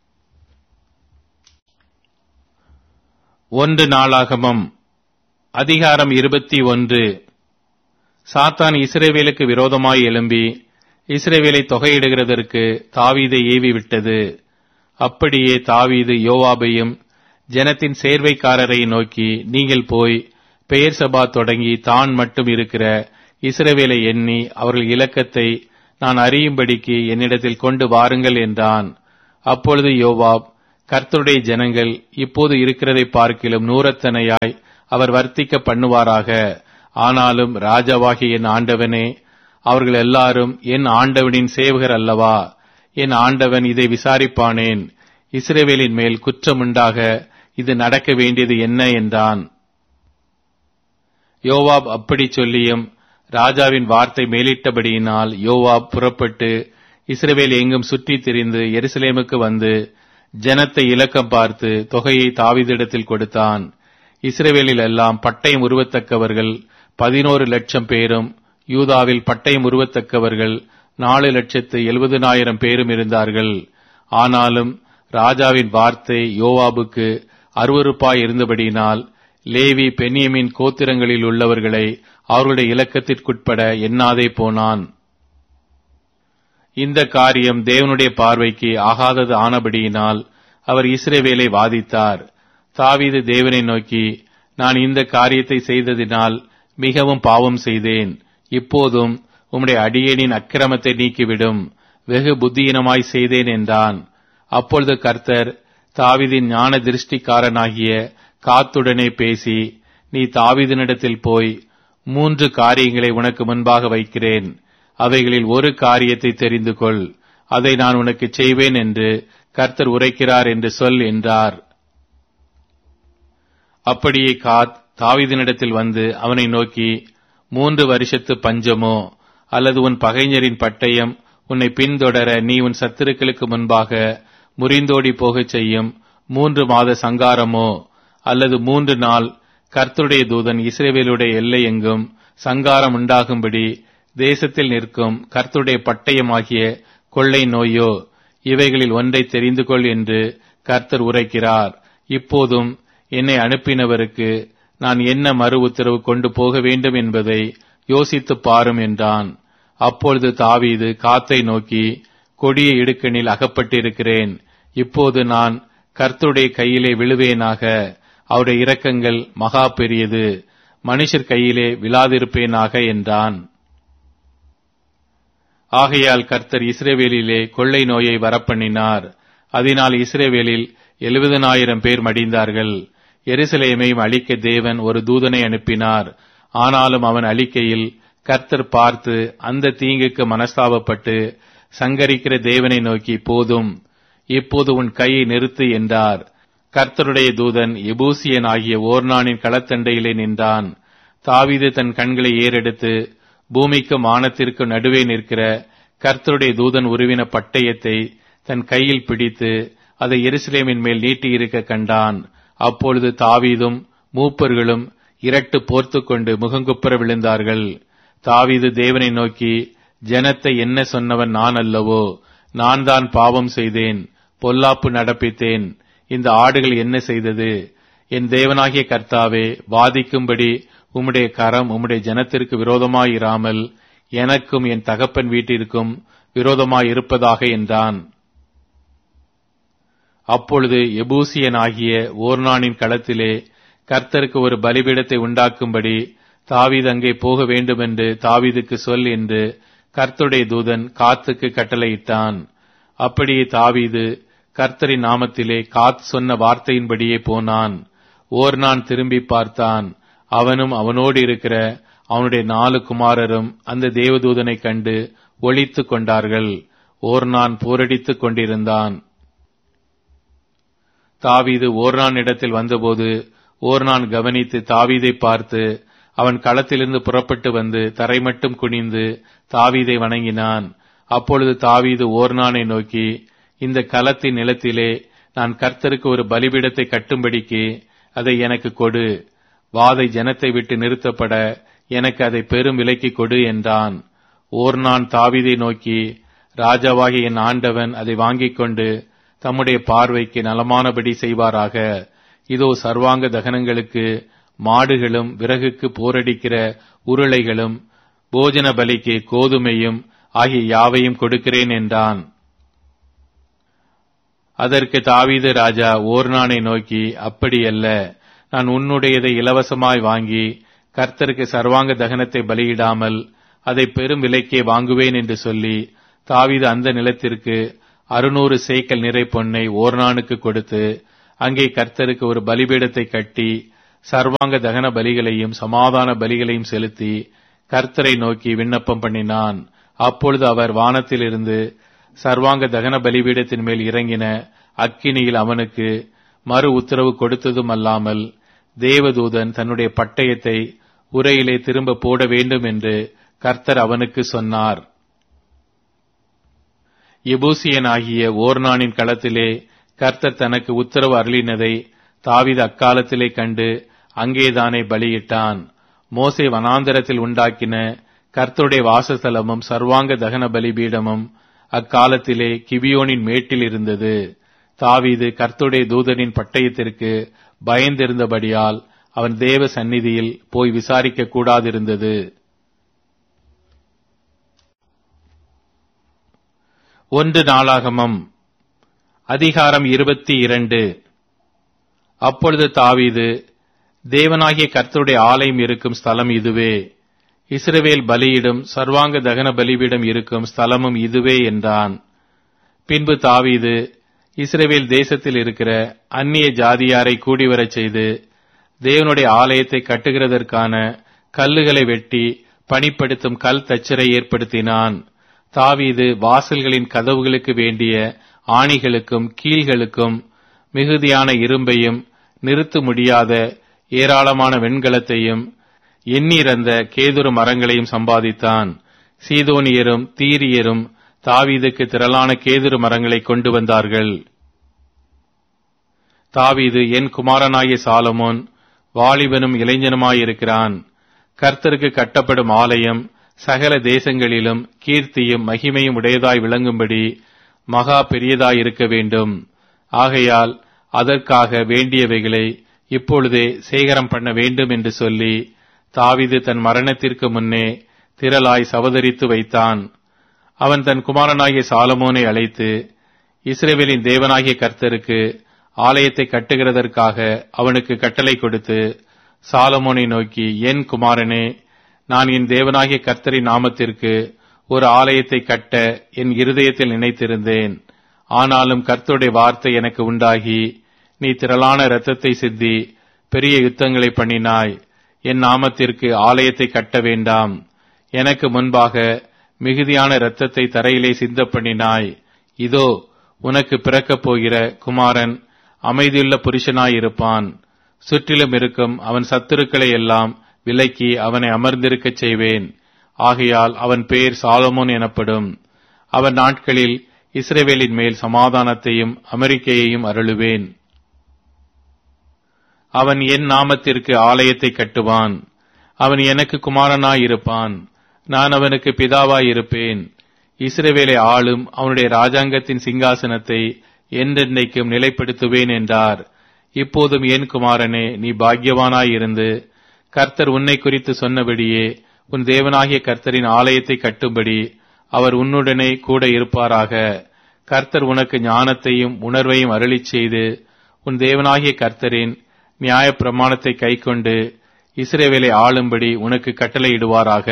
Speaker 2: ஒன்று நாளாகமம் அதிகாரம் இருபத்தி ஒன்று. சாத்தான் இஸ்ரவேலுக்கு விரோதமாய் எழும்பி இஸ்ரவேலை தொகையிடுகிறதற்கு தாவீதை ஏவி விட்டது. அப்படியே தாவீது யோவாபையும் ஜனத்தின் சேர்வைக்காரரை நோக்கி, நீங்கள் போய் பெயர்சபா தொடங்கி தான் மட்டும் இருக்கிற இஸ்ரவேலை எண்ணி அவர்கள் இலக்கத்தை
Speaker 1: நான் அறியும்படிக்கு என்னிடத்தில் கொண்டு வாருங்கள் என்றான். அப்பொழுது யோவாப், கர்த்தருடைய ஜனங்கள் இப்போது இருக்கிறதை பார்க்கிலும் நூறத்தனையாய் அவர் வர்த்திக்க பண்ணுவாராக. ஆனாலும் ராஜாவாகிய என் ஆண்டவனே, அவர்கள் எல்லாரும் என் ஆண்டவனின் சேவகர் அல்லவா? என் ஆண்டவன் இதை விசாரிப்பானேன்? இஸ்ரவேலின் மேல் குற்றமுண்டாக இது நடக்க வேண்டியது என்ன என்றான். யோவாப் அப்படி சொல்லியும் ராஜாவின் வார்த்தை மேலிட்டபடியினால் யோவாப் புறப்பட்டு இஸ்ரவேல் எங்கும் சுற்றித் திரிந்து எருசலேமுக்கு வந்து ஜனத்தை இலக்கம் பார்த்து தொகையை தாவீதிடத்தில் கொடுத்தான். இஸ்ரவேலில் எல்லாம் பட்டயம் உருவத்தக்கவர்கள் பதினோரு லட்சம் பேரும், யூதாவில் பட்டயம் உருவத்தக்கவர்கள் நாலு லட்சத்து எழுபதுனாயிரம் பேரும் இருந்தார்கள். ஆனாலும் ராஜாவின் வார்த்தை யோவாபுக்கு அருவருப்பாய் இருந்தபடியினால் லேவி பென்யமீன் கோத்திரங்களில் உள்ளவர்களை அவர்களுடைய இலக்கத்திற்குட்பட எண்ணாதே போனான். இந்த காரியம் தேவனுடைய பார்வைக்கு ஆகாதது ஆனபடியினால் அவர் இஸ்ரவேலை வாதித்தார். தாவீது தேவனை நோக்கி, நான் இந்த காரியத்தை செய்ததினால் மிகவும் பாவம் செய்தேன். இப்போதும் உம்முடைய அடியேனின் அக்கிரமத்தை நீக்கிவிடும், வெகு புத்தியினமாய் செய்தேன் என்றான். அப்பொழுது கர்த்தர் தாவீதின் ஞான திருஷ்டிக்காரனாகிய காத்துடனே பேசி, நீ தாவீதினிடத்தில் போய் மூன்று காரியங்களை உனக்கு முன்பாக வைக்கிறேன். அவைகளில் ஒரு காரியத்தை தெரிந்து கொள், அதை நான் உனக்கு செய்வேன் என்று கர்த்தர் உரைக்கிறார் என்று சொல் என்றார். அப்படியே காத் தாவீதினிடத்தில் வந்து அவனை நோக்கி, மூன்று வருஷத்து பஞ்சமோ அல்லது உன் பகைஞரின் பட்டயம் உன்னை பின்தொடர நீ உன் சத்துருக்களுக்கு முன்பாக முறிந்தோடி போகச் செய்யும் மூன்று மாத சங்காரமோ அல்லது மூன்று நாள் கர்த்தருடைய தூதன் இஸ்ரவேலுடைய எல்லை எங்கும் சங்காரம் உண்டாகும்படி தேசத்தில் நிற்கும் கர்த்தருடைய பட்டயமாகிய கொள்ளை நோயோ, இவைகளில் ஒன்றை தெரிந்து கொள் என்று கர்த்தர் உரைக்கிறார். இப்போதும் என்னை அனுப்பினவருக்கு நான் என்ன மறு உத்தரவு கொண்டு போக வேண்டும் என்பதை யோசித்துப் பாரும் என்றான். அப்பொழுது தாவீது காத்தை நோக்கி, கொடிய இடுக்கணில் அகப்பட்டிருக்கிறேன். இப்போது நான் கர்த்தருடைய கையிலே விழுவேனாக. அவருடைய இரக்கங்கள் மகா பெரியது, மனுஷர் கையிலே விழாதிருப்பேனாக என்றான். ஆகையால் கர்த்தர் இஸ்ரவேலிலே கொள்ளை நோயை வரப்பண்ணினார். அதனால் இஸ்ரவேலில் எழுபதனாயிரம் பேர் மடிந்தார்கள். எருசலேமையும் அழிக்க தேவன் ஒரு தூதனை அனுப்பினார். ஆனாலும் அவன் அழிக்கையில் கர்த்தர் பார்த்து அந்த தீங்குக்கு மனஸ்தாபப்பட்டு சங்கரிக்கிற தேவனை நோக்கி, போதும், இப்போது உன் கையை நிறுத்து என்றார். கர்த்தருடைய தூதன் எபூசியன் ஆகிய ஓர்னானின் களத்தண்டையிலே நின்றான். தாவீது தன் கண்களை ஏறெடுத்து பூமிக்கு வானத்திற்கு நடுவே நிற்கிற கர்த்தருடைய தூதன் உருவின பட்டயத்தை தன் கையில் பிடித்து அதை எருசலேமின் மேல் நீட்டியிருக்க கண்டான். அப்பொழுது தாவீதும் மூப்பர்களும் இரட்டு போர்த்து கொண்டு முகங்குப்புற விழுந்தார்கள். தாவீது தேவனை நோக்கி, ஜனத்தை என்ன சொன்னவன் நான் அல்லவோ? நான் தான் பாவம் செய்தேன், பொல்லாப்பு நடப்பித்தேன். இந்த ஆடுகள் என்ன செய்தது? என் தேவனாகிய கர்த்தாவே, வாதிக்கும்படி உம்முடைய கரம் உம்முடைய ஜனத்திற்கு விரோதமாயிராமல் எனக்கும் என் தகப்பன் வீட்டிற்கும் விரோதமாயிருப்பதாக என்றான். அப்பொழுது எபூசியனாகிய ஓர்னானின் களத்திலே கர்த்தருக்கு ஒரு பலிபீடத்தை உண்டாக்கும்படி தாவீது அங்கே போக வேண்டுமென்று தாவீதுக்கு சொல் என்று கர்த்தருடைய தூதன் காத்துக்கு கட்டளையிட்டான். அப்படியே தாவீது கர்த்தரின் நாமத்திலே காத் சொன்ன வார்த்தையின்படியே போனான். ஓர்னான் திரும்பி பார்த்தான். அவனும் அவனோடு இருக்கிற அவனுடைய நாலு குமாரரும் அந்த தேவதூதனை கண்டு ஒளித்துக் கொண்டார்கள். ஓர்னான் போரடித்துக் கொண்டிருந்தான். தாவீது ஓர்னான் இடத்தில் வந்தபோது ஓர்னான் கவனித்து தாவீதை பார்த்து அவன் களத்திலிருந்து புறப்பட்டு வந்து தரை மட்டும் குனிந்து தாவீதை வணங்கினான். அப்பொழுது தாவீது ஓர்னானை நோக்கி, இந்த களத்தின் நிலத்திலே நான் கர்த்தருக்கு ஒரு பலிபீடத்தை கட்டும்படிக்கு அதை எனக்கு கொடு. வாதை ஜனத்தை விட்டு நிறுத்தப்பட எனக்கு அதை பெரும் விலைக்கு கொடு என்றான். ஓர்னான் தாவீதை நோக்கி, ராஜாவாகிய என் ஆண்டவன் அதை வாங்கிக் கொண்டு தம்முடைய பார்வைக்கு நலமானபடி செய்வாராக. இதோ சர்வாங்க தகனங்களுக்கு மாடுகளும் விறகுக்கு போரடிக்கிற உருளைகளும் போஜன பலிக்கு கோதுமையும் ஆகிய யாவையும் கொடுக்கிறேன் என்றான். அதற்கு தாவீது ராஜா ஓர்னானை நோக்கி, அப்படியல்ல, நான் உன்னுடையதை இலவசமாய் வாங்கி கர்த்தருக்கு சர்வாங்க தகனத்தை பலியிடாமல்
Speaker 2: அதை பெரும் விலைக்கே வாங்குவேன் என்று சொல்லி தாவீது அந்த நிலத்திற்கு அறுநூறு சேக்கல் நிறை பொன்னை ஓர்னானுக்கு கொடுத்து அங்கே கர்த்தருக்கு ஒரு பலிபீடத்தை கட்டி சர்வாங்க தகன பலிகளையும் சமாதான பலிகளையும் செலுத்தி கர்த்தரை நோக்கி விண்ணப்பம் பண்ணினான். அப்பொழுது அவர் வானத்திலிருந்து சர்வாங்க தகன பலிபீடத்தின் மேல் இறங்கின அக்கினியில் அவனுக்கு மறு உத்தரவு கொடுத்ததும் அல்லாமல் தேவதூதன் தன்னுடைய பட்டயத்தை உரையிலே திரும்ப போட வேண்டும் என்று கர்த்தர் அவனுக்கு சொன்னார். எபூசியனாகிய ஓர்னானின் களத்திலே கர்த்தர் தனக்கு உத்தரவு அருளினதை தாவீது அக்காலத்திலே கண்டு அங்கேதானே பலியிட்டான். மோசே வனாந்தரத்தில் உண்டாக்கின கர்த்தருடைய வாசஸ்தலமும் சர்வாங்க தகன பலிபீடமும் அக்காலத்திலே கிபியோனின் மேட்டில் இருந்தது. தாவீது கர்த்தருடைய தூதனின் பட்டயத்திற்கு பயந்திருந்தபடியால் அவன் தேவ சந்நிதியில் போய் விசாரிக்க கூடாதிருந்தது. ஒன்று நாளாகமம் அதிகாரம் இருபத்தி இரண்டு. அப்பொழுது தாவீது, தேவனாகிய கர்த்தருடைய ஆலயம் இருக்கும் ஸ்தலம் இதுவே, இஸ்ரவேல் பலியிடும் சர்வாங்க தகன பலிபீடம் இருக்கும் ஸ்தலமும் இதுவே என்றான். பின்பு தாவீது இஸ்ரவேல் தேசத்தில் இருக்கிற அந்நிய ஜாதியாரை கூடிவரச் செய்து தேவனுடைய ஆலயத்தை கட்டுகிறதற்கான கல்லுகளை வெட்டி பணிப்படுத்தும் கல் தச்சரை ஏற்படுத்தினான். தாவீது வாசல்களின் கதவுகளுக்கு வேண்டிய ஆணிகளுக்கும் கீழ்களுக்கும் மிகுதியான இரும்பையும் நிறுத்த முடியாத ஏராளமான வெண்கலத்தையும் எண்ணிறந்த கேதுரு மரங்களையும் சம்பாதித்தான். சீதோனியரும் தீரியரும் தாவீதுக்கு திரளான கேதுரு மரங்களை கொண்டு வந்தார்கள். தாவீது, என் குமாரனாகிய சாலமோன் வாலிபனும் இளைஞனுமாயிருக்கிறான். கர்த்தருக்கு கட்டப்படும் ஆலயம் சகல தேசங்களிலும் கீர்த்தியும் மகிமையும் உடையதாய் விளங்கும்படி மகா பெரியதாயிருக்க வேண்டும். ஆகையால் அதற்காக வேண்டியவைகளை இப்பொழுதே சேகரம் பண்ண வேண்டும் என்று சொல்லி தாவீது தன் மரணத்திற்கு முன்னே திரளாய் சவதரித்து வைத்தான். அவன் தன் குமாரனாகிய சாலமோனை அழைத்து இஸ்ரவேலின் தேவனாகிய கர்த்தருக்கு ஆலயத்தை கட்டுகிறதற்காக அவனுக்கு கட்டளை கொடுத்து சாலமோனை நோக்கி, என் குமாரனே, நான் என் தேவனாகிய கர்த்தரின் நாமத்திற்கு ஒரு ஆலயத்தை கட்ட என் இருதயத்தில் நினைத்திருந்தேன். ஆனாலும் கர்த்தருடைய வார்த்தை எனக்கு உண்டாகி, நீ திரளான இரத்தத்தை சிந்தி பெரிய யுத்தங்களை பண்ணினாய். என் நாமத்திற்கு ஆலயத்தை கட்ட வேண்டாம். எனக்கு முன்பாக மிகுதியான இரத்தத்தை தரையிலே சிந்த பண்ணினாய். இதோ, உனக்கு பிறக்கப் போகிற குமாரன் அமைதியுள்ள புருஷனாயிருப்பான். சுற்றிலும் இருக்கும் அவன் சத்துருக்களை எல்லாம் விலக்கி அவனை அமர்ந்திருக்கச் செய்வேன். ஆகையால் அவன் பேர் சாலமோன் எனப்படும். அவன் நாட்களில் இஸ்ரவேலின் மேல் சமாதானத்தையும் அமெரிக்கையையும் அருளுவேன். அவன் என் நாமத்திற்கு ஆலயத்தை கட்டுவான். அவன் எனக்கு குமாரனாயிருப்பான். நான் அவனுக்கு பிதாவாயிருப்பேன். இஸ்ரவேலை ஆளும் அவனுடைய ராஜாங்கத்தின் சிங்காசனத்தை என்றென்றைக்கும் நிலைப்படுத்துவேன் என்றார். இப்போதும் என் குமாரனே, நீ பாக்கியவானாயிருந்து கர்த்தர் உன்னை குறித்து சொன்னபடியே உன் தேவனாகிய கர்த்தரின் ஆலயத்தை கட்டும்படி அவர் உன்னுடனே கூட இருப்பாராக. கர்த்தர் உனக்கு ஞானத்தையும் உணர்வையும் அருளிச் செய்து உன் தேவனாகிய கர்த்தரின் நியாய பிரமாணத்தை கைக்கொண்டு இஸ்ரவேலை ஆளும்படி உனக்கு கட்டளையிடுவாராக.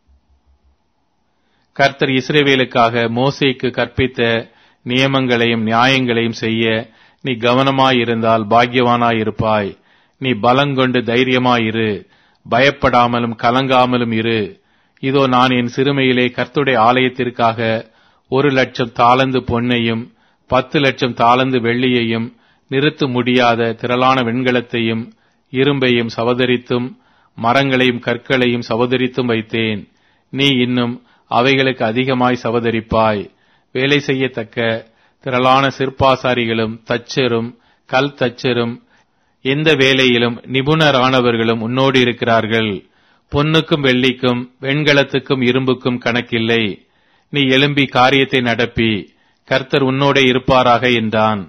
Speaker 2: கர்த்தர் இஸ்ரவேலுக்காக மோசேக்கு கற்பித்த நியமங்களையும் நியாயங்களையும் செய்ய நீ கவனமாயிருந்தால் பாக்கியவானாயிருப்பாய். நீ பலங்கொண்டு தைரியமாயிரு, பயப்படாமலும் கலங்காமலும் இரு. இதோ, நான் என் சிறுமையிலே கர்த்தருடைய ஆலயத்திற்காக ஒரு லட்சம் தாலந்து பொன்னையும் பத்து லட்சம் தாலந்து வெள்ளியையும் நிறுத்த முடியாத திரளான வெண்கலத்தையும் இரும்பையும் சவதரித்தும் மரங்களையும் கற்களையும் சவதரித்தும் வைத்தேன். நீ இன்னும் அவைகளுக்கு அதிகமாய் சவதரிப்பாய். வேலை செய்யத்தக்க திரளான சிற்பாசாரிகளும் தச்சரும் கல் தச்சரும் எந்த வேலையிலும் நிபுணரானவர்களும் உன்னோடு இருக்கிறார்கள். பொன்னுக்கும் வெள்ளிக்கும் வெண்கலத்துக்கும் இரும்புக்கும் கணக்கில்லை. நீ எழும்பி காரியத்தை நடப்பி கர்த்தர் உன்னோடே இருப்பாராக என்றான்.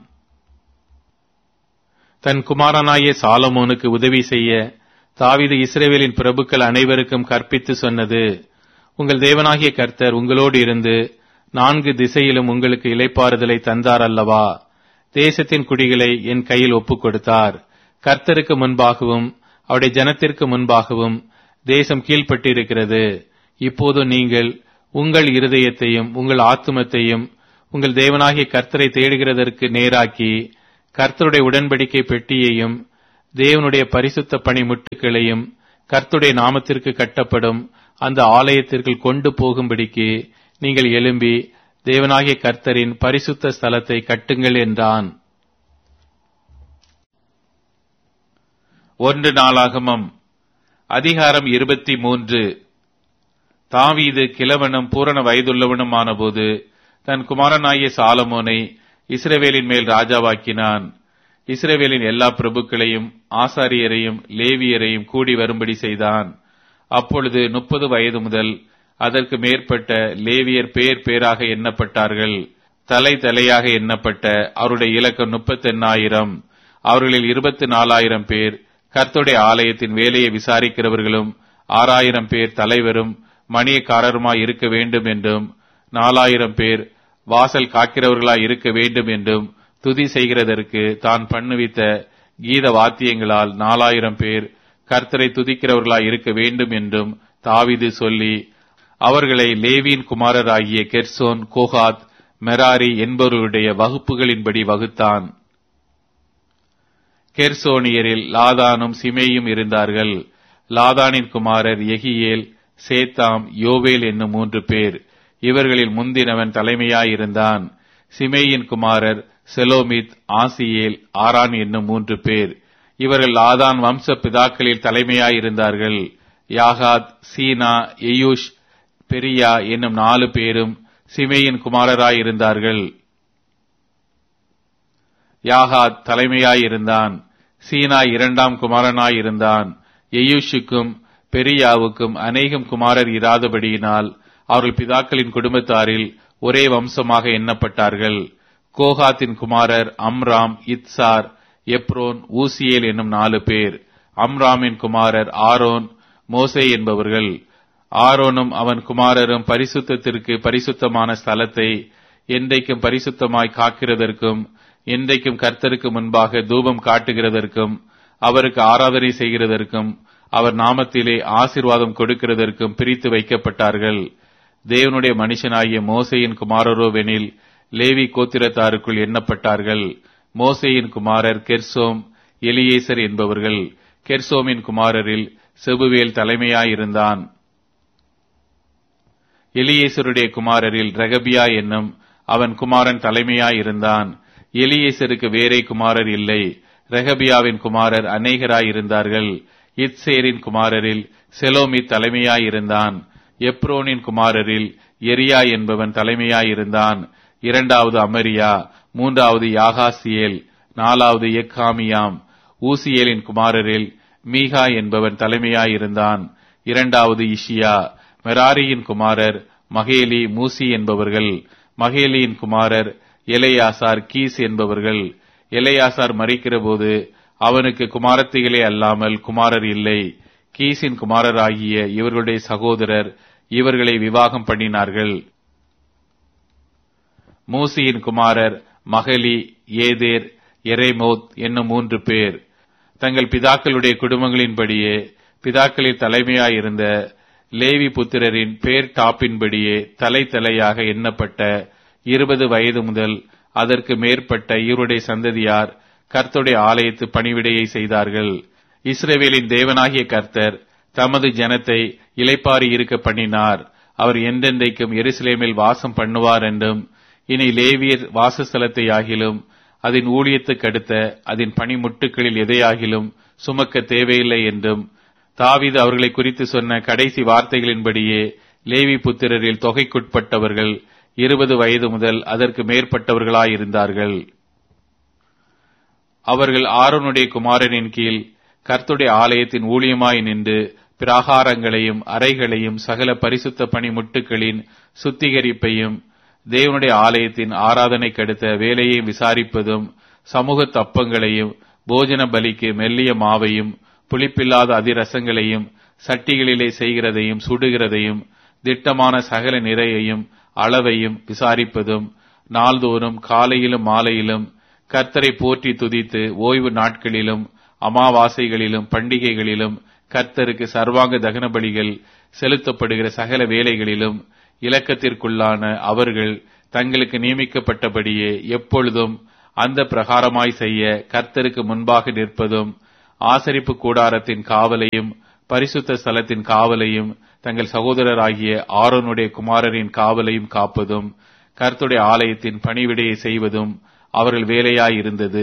Speaker 2: தன் குமாரனாகிய சாலமோனுக்கு உதவி செய்ய தாவீது இஸ்ரவேலின் பிரபுக்கள் அனைவருக்கும் கற்பித்து சொன்னது, உங்கள் தேவனாகிய கர்த்தர் உங்களோடு இருந்து நான்கு திசையிலும் உங்களுக்கு இளைப்பாறுதலை தந்தார் அல்லவா? தேசத்தின் குடிகளை என் கையில் ஒப்புக் கொடுத்தார். கர்த்தருக்கு முன்பாகவும் அவருடைய ஜனத்திற்கு முன்பாகவும் தேசம் கீழ்ப்பட்டிருக்கிறது.
Speaker 1: இப்போது நீங்கள் உங்கள் இருதயத்தையும் உங்கள் ஆத்துமத்தையும் உங்கள் தேவனாகிய கர்த்தரை தேடுகிறதற்கு நேராக்கி கர்த்தருடைய உடன்படிக்கை பெட்டியையும் தேவனுடைய பரிசுத்த பணிமுட்டுகளையும் கர்த்தருடைய நாமத்திற்கு கட்டப்படும் அந்த ஆலயத்திற்குள் கொண்டு போகும்படிக்கு நீங்கள் எழும்பி தேவனாகிய கர்த்தரின் பரிசுத்த ஸ்தலத்தை கட்டுங்கள் என்றான்.
Speaker 2: ஒன்று நாளாகமம் அதிகாரம் இருபத்தி மூன்று. தாவீது கிழவனும் பூரண வயதுள்ளவனுமான போது தன் குமாரனாகிய சாலமோனை இஸ்ரவேலின் மேல் ராஜாவாக்கினான். இஸ்ரவேலின் எல்லா பிரபுக்களையும் ஆசாரியரையும் லேவியரையும் கூடி வரும்படி செய்தான். அப்பொழுது முப்பது வயது முதல் அதற்கு மேற்பட்ட லேவியர் பேர் பேராக எண்ணப்பட்டார்கள். தலை தலையாக எண்ணப்பட்ட அவருடைய இலக்கம் முப்பத்தெண்ணாயிரம். அவர்களில் இருபத்தி நாலாயிரம் பேர் கர்த்தருடைய ஆலயத்தின் வேலையை விசாரிக்கிறவர்களும் ஆறாயிரம் பேர் தலைவரும் மணியக்காரருமாய் இருக்க வேண்டும் என்றும் நாலாயிரம் பேர் வாசல் காக்கிறவர்களாய் இருக்க வேண்டும் என்றும் துதி செய்கிறதற்கு தான் பண்ணுவித்த கீத வாத்தியங்களால் நாலாயிரம் பேர் கர்த்தரை துதிக்கிறவர்களாய் இருக்க வேண்டும் என்றும் தாவீது சொல்லி அவர்களை லேவியின் குமாரராகிய கெர்சோன், கோகாத், மெராரி என்பவர்களுடைய வகுப்புகளின்படி வகுத்தான். கெர்சோனியரில் லாதானும் சிமேயும் இருந்தார்கள். லாதானின் குமாரர் எகியேல், சேத்தாம், யோவேல் என்னும் மூன்று பேர். இவர்களில் முந்தினவன் தலைமையாயிருந்தான். சிமேயின் குமாரர் செலோமித், ஆசியேல், ஆரான் என்னும் மூன்று பேர். இவர்கள் லாதான் வம்ச பிதாக்களில் தலைமையாயிருந்தார்கள். யாகாத், சீனா, எயூஷ், பெரியா என்னும் நாலு பேரும் சிமேயின் குமாரராயிருந்தார்கள். யாகாத் தலைமையாயிருந்தான். சீனா இரண்டாம் குமாரனாயிருந்தான். எயூஷுக்கும் பெரியாவுக்கும் அநேகம் குமாரர் இராதபடியினால் அவர்கள் பிதாக்களின் குடும்பத்தாரில் ஒரே வம்சமாக எண்ணப்பட்டார்கள். கோகாத்தின் குமாரர் அம்ராம், இத்சார், எப்ரோன், ஊசியேல் என்னும் நாலு பேர். அம்ராமின் குமாரர் ஆரோன், மோசே என்பவர்கள். ஆரோனும் அவன் குமாரரும் பரிசுத்தத்திற்கு பரிசுத்தமான ஸ்தலத்தை என்றைக்கும் பரிசுத்தமாய் காக்கிறதற்கும் என்றைக்கும் கர்த்தருக்கு முன்பாக தூபம் காட்டுகிறதற்கும் அவருக்கு ஆராதனை செய்கிறதற்கும் அவர் நாமத்திலே ஆசீர்வாதம் கொடுக்கிறதற்கும் பிரித்து வைக்கப்பட்டார்கள். தேவனுடைய மனுஷனாகிய மோசேயின் குமாரரோவெனில் லேவி கோத்திரத்தாருக்குள் எண்ணப்பட்டார்கள். மோசேயின் குமாரர் கெர்சோம், எலியேசர் என்பவர்கள். கெர்சோமின் குமாரரில் செபுவேல் தலைமையாயிருந்தான். எலியேசருடைய குமாரரில் ரெகபியா என்னும் அவன் குமாரன் தலைமையாயிருந்தான். எலியேசருக்கு வேறே குமாரர் இல்லை. ரெகபியாவின் குமாரர் அநேகராயிருந்தார்கள். இத்சேரின் குமாரரில் செலோமித் தலைமையாயிருந்தான். எப்ரோனின் குமாரரில் எரியா என்பவன் தலைமையாயிருந்தான். இரண்டாவது அமரியா, மூன்றாவது யாகாசியேல், நாலாவது எக்காமியாம். ஊசியேலின் குமாரரில் மீகா என்பவன் தலைமையாயிருந்தான். இரண்டாவது இஷியா. மெராரியின் குமாரர் மகேலி, மூசி என்பவர்கள். மகேலியின் குமாரர் எலையாசார், கீஸ் என்பவர்கள். எலையாசார் மரிக்கிற போது அவனுக்கு குமாரத்திகளே அல்லாமல் குமாரர் இல்லை. கீசின் குமாரராகிய இவர்களுடைய சகோதரர் இவர்களை விவாகம் பண்ணினார்கள். மூசியின் குமாரர் மகலி, ஏதேர், எரேமோத் என்னும் மூன்று பேர். தங்கள் பிதாக்களுடைய குடும்பங்களின்படியே பிதாக்களில் தலைமையாயிருந்த லேவி புத்திரரின் பேர் டாப்பின்படியே தலை தலையாக எண்ணப்பட்ட இருபது வயது முதல் அதற்கு மேற்பட்ட இவருடைய சந்ததியார் கர்த்தருடைய ஆலயத்து பணிவிடையை செய்தார்கள். இஸ்ரவேலின் தேவனாகிய கர்த்தர் தமது ஜனத்தை இளைப்பாறி இருக்க பண்ணினார். அவர் என்றென்றைக்கும் எருசலேமில் வாசம் பண்ணுவார் என்றும், இனி லேவியர் வாசஸ்தலத்தை ஆகிலும் அதன் ஊழியத்துக்கு அடுத்த அதன் பணிமுட்டுகளில் எதையாகிலும் சுமக்க தேவையில்லை என்றும் தாவீது அவர்களை குறித்து சொன்ன கடைசி வார்த்தைகளின்படியே லேவி புத்திரரில் தொகைக்குட்பட்டவர்கள் இருபது வயது முதல் அதற்கு மேற்பட்டவர்களாயிருந்தார்கள். அவர்கள் ஆரோனுடைய குமாரனின் கீழ் கர்த்தருடைய ஆலயத்தின் ஊழியமாய் நின்று பிராகாரங்களையும் அறைகளையும் சகல பரிசுத்த பணிமுட்டுகளின் சுத்திகரிப்பையும் தேவனுடைய ஆலயத்தின் ஆராதனைக்கு அடுத்த வேலையை விசாரிப்பதும் சமூக தப்பங்களையும் போஜன பலிக்கு மெல்லிய மாவையும் புளிப்பில்லாத அதிரசங்களையும் சட்டிகளிலே செய்கிறதையும் சுடுகிறதையும் திட்டமான சகல நிறையையும் அளவையும் விசாரிப்பதும் நாள்தோறும் காலையிலும் மாலையிலும் கர்த்தரை போற்றி துதித்து ஓய்வு நாட்களிலும் அமாவாசைகளிலும் பண்டிகைகளிலும்
Speaker 1: கர்த்தருக்கு சர்வாங்க தகன பலிகள் செலுத்தப்படுகிற சகல வேலைகளிலும் இலக்கத்திற்குள்ளான அவர்கள் தங்களுக்கு நியமிக்கப்பட்டபடியே எப்பொழுதும் அந்த பிரகாரமாய் செய்ய கர்த்தருக்கு முன்பாக நிற்பதும், ஆசரிப்பு கூடாரத்தின் காவலையும் பரிசுத்த ஸ்தலத்தின் காவலையும் தங்கள் சகோதரராகிய ஆரோனுடைய குமாரரின் காவலையும் காப்பதும், கர்த்தருடைய ஆலயத்தின் பணிவிடையை செய்வதும் அவர்கள் வேலையாயிருந்தது.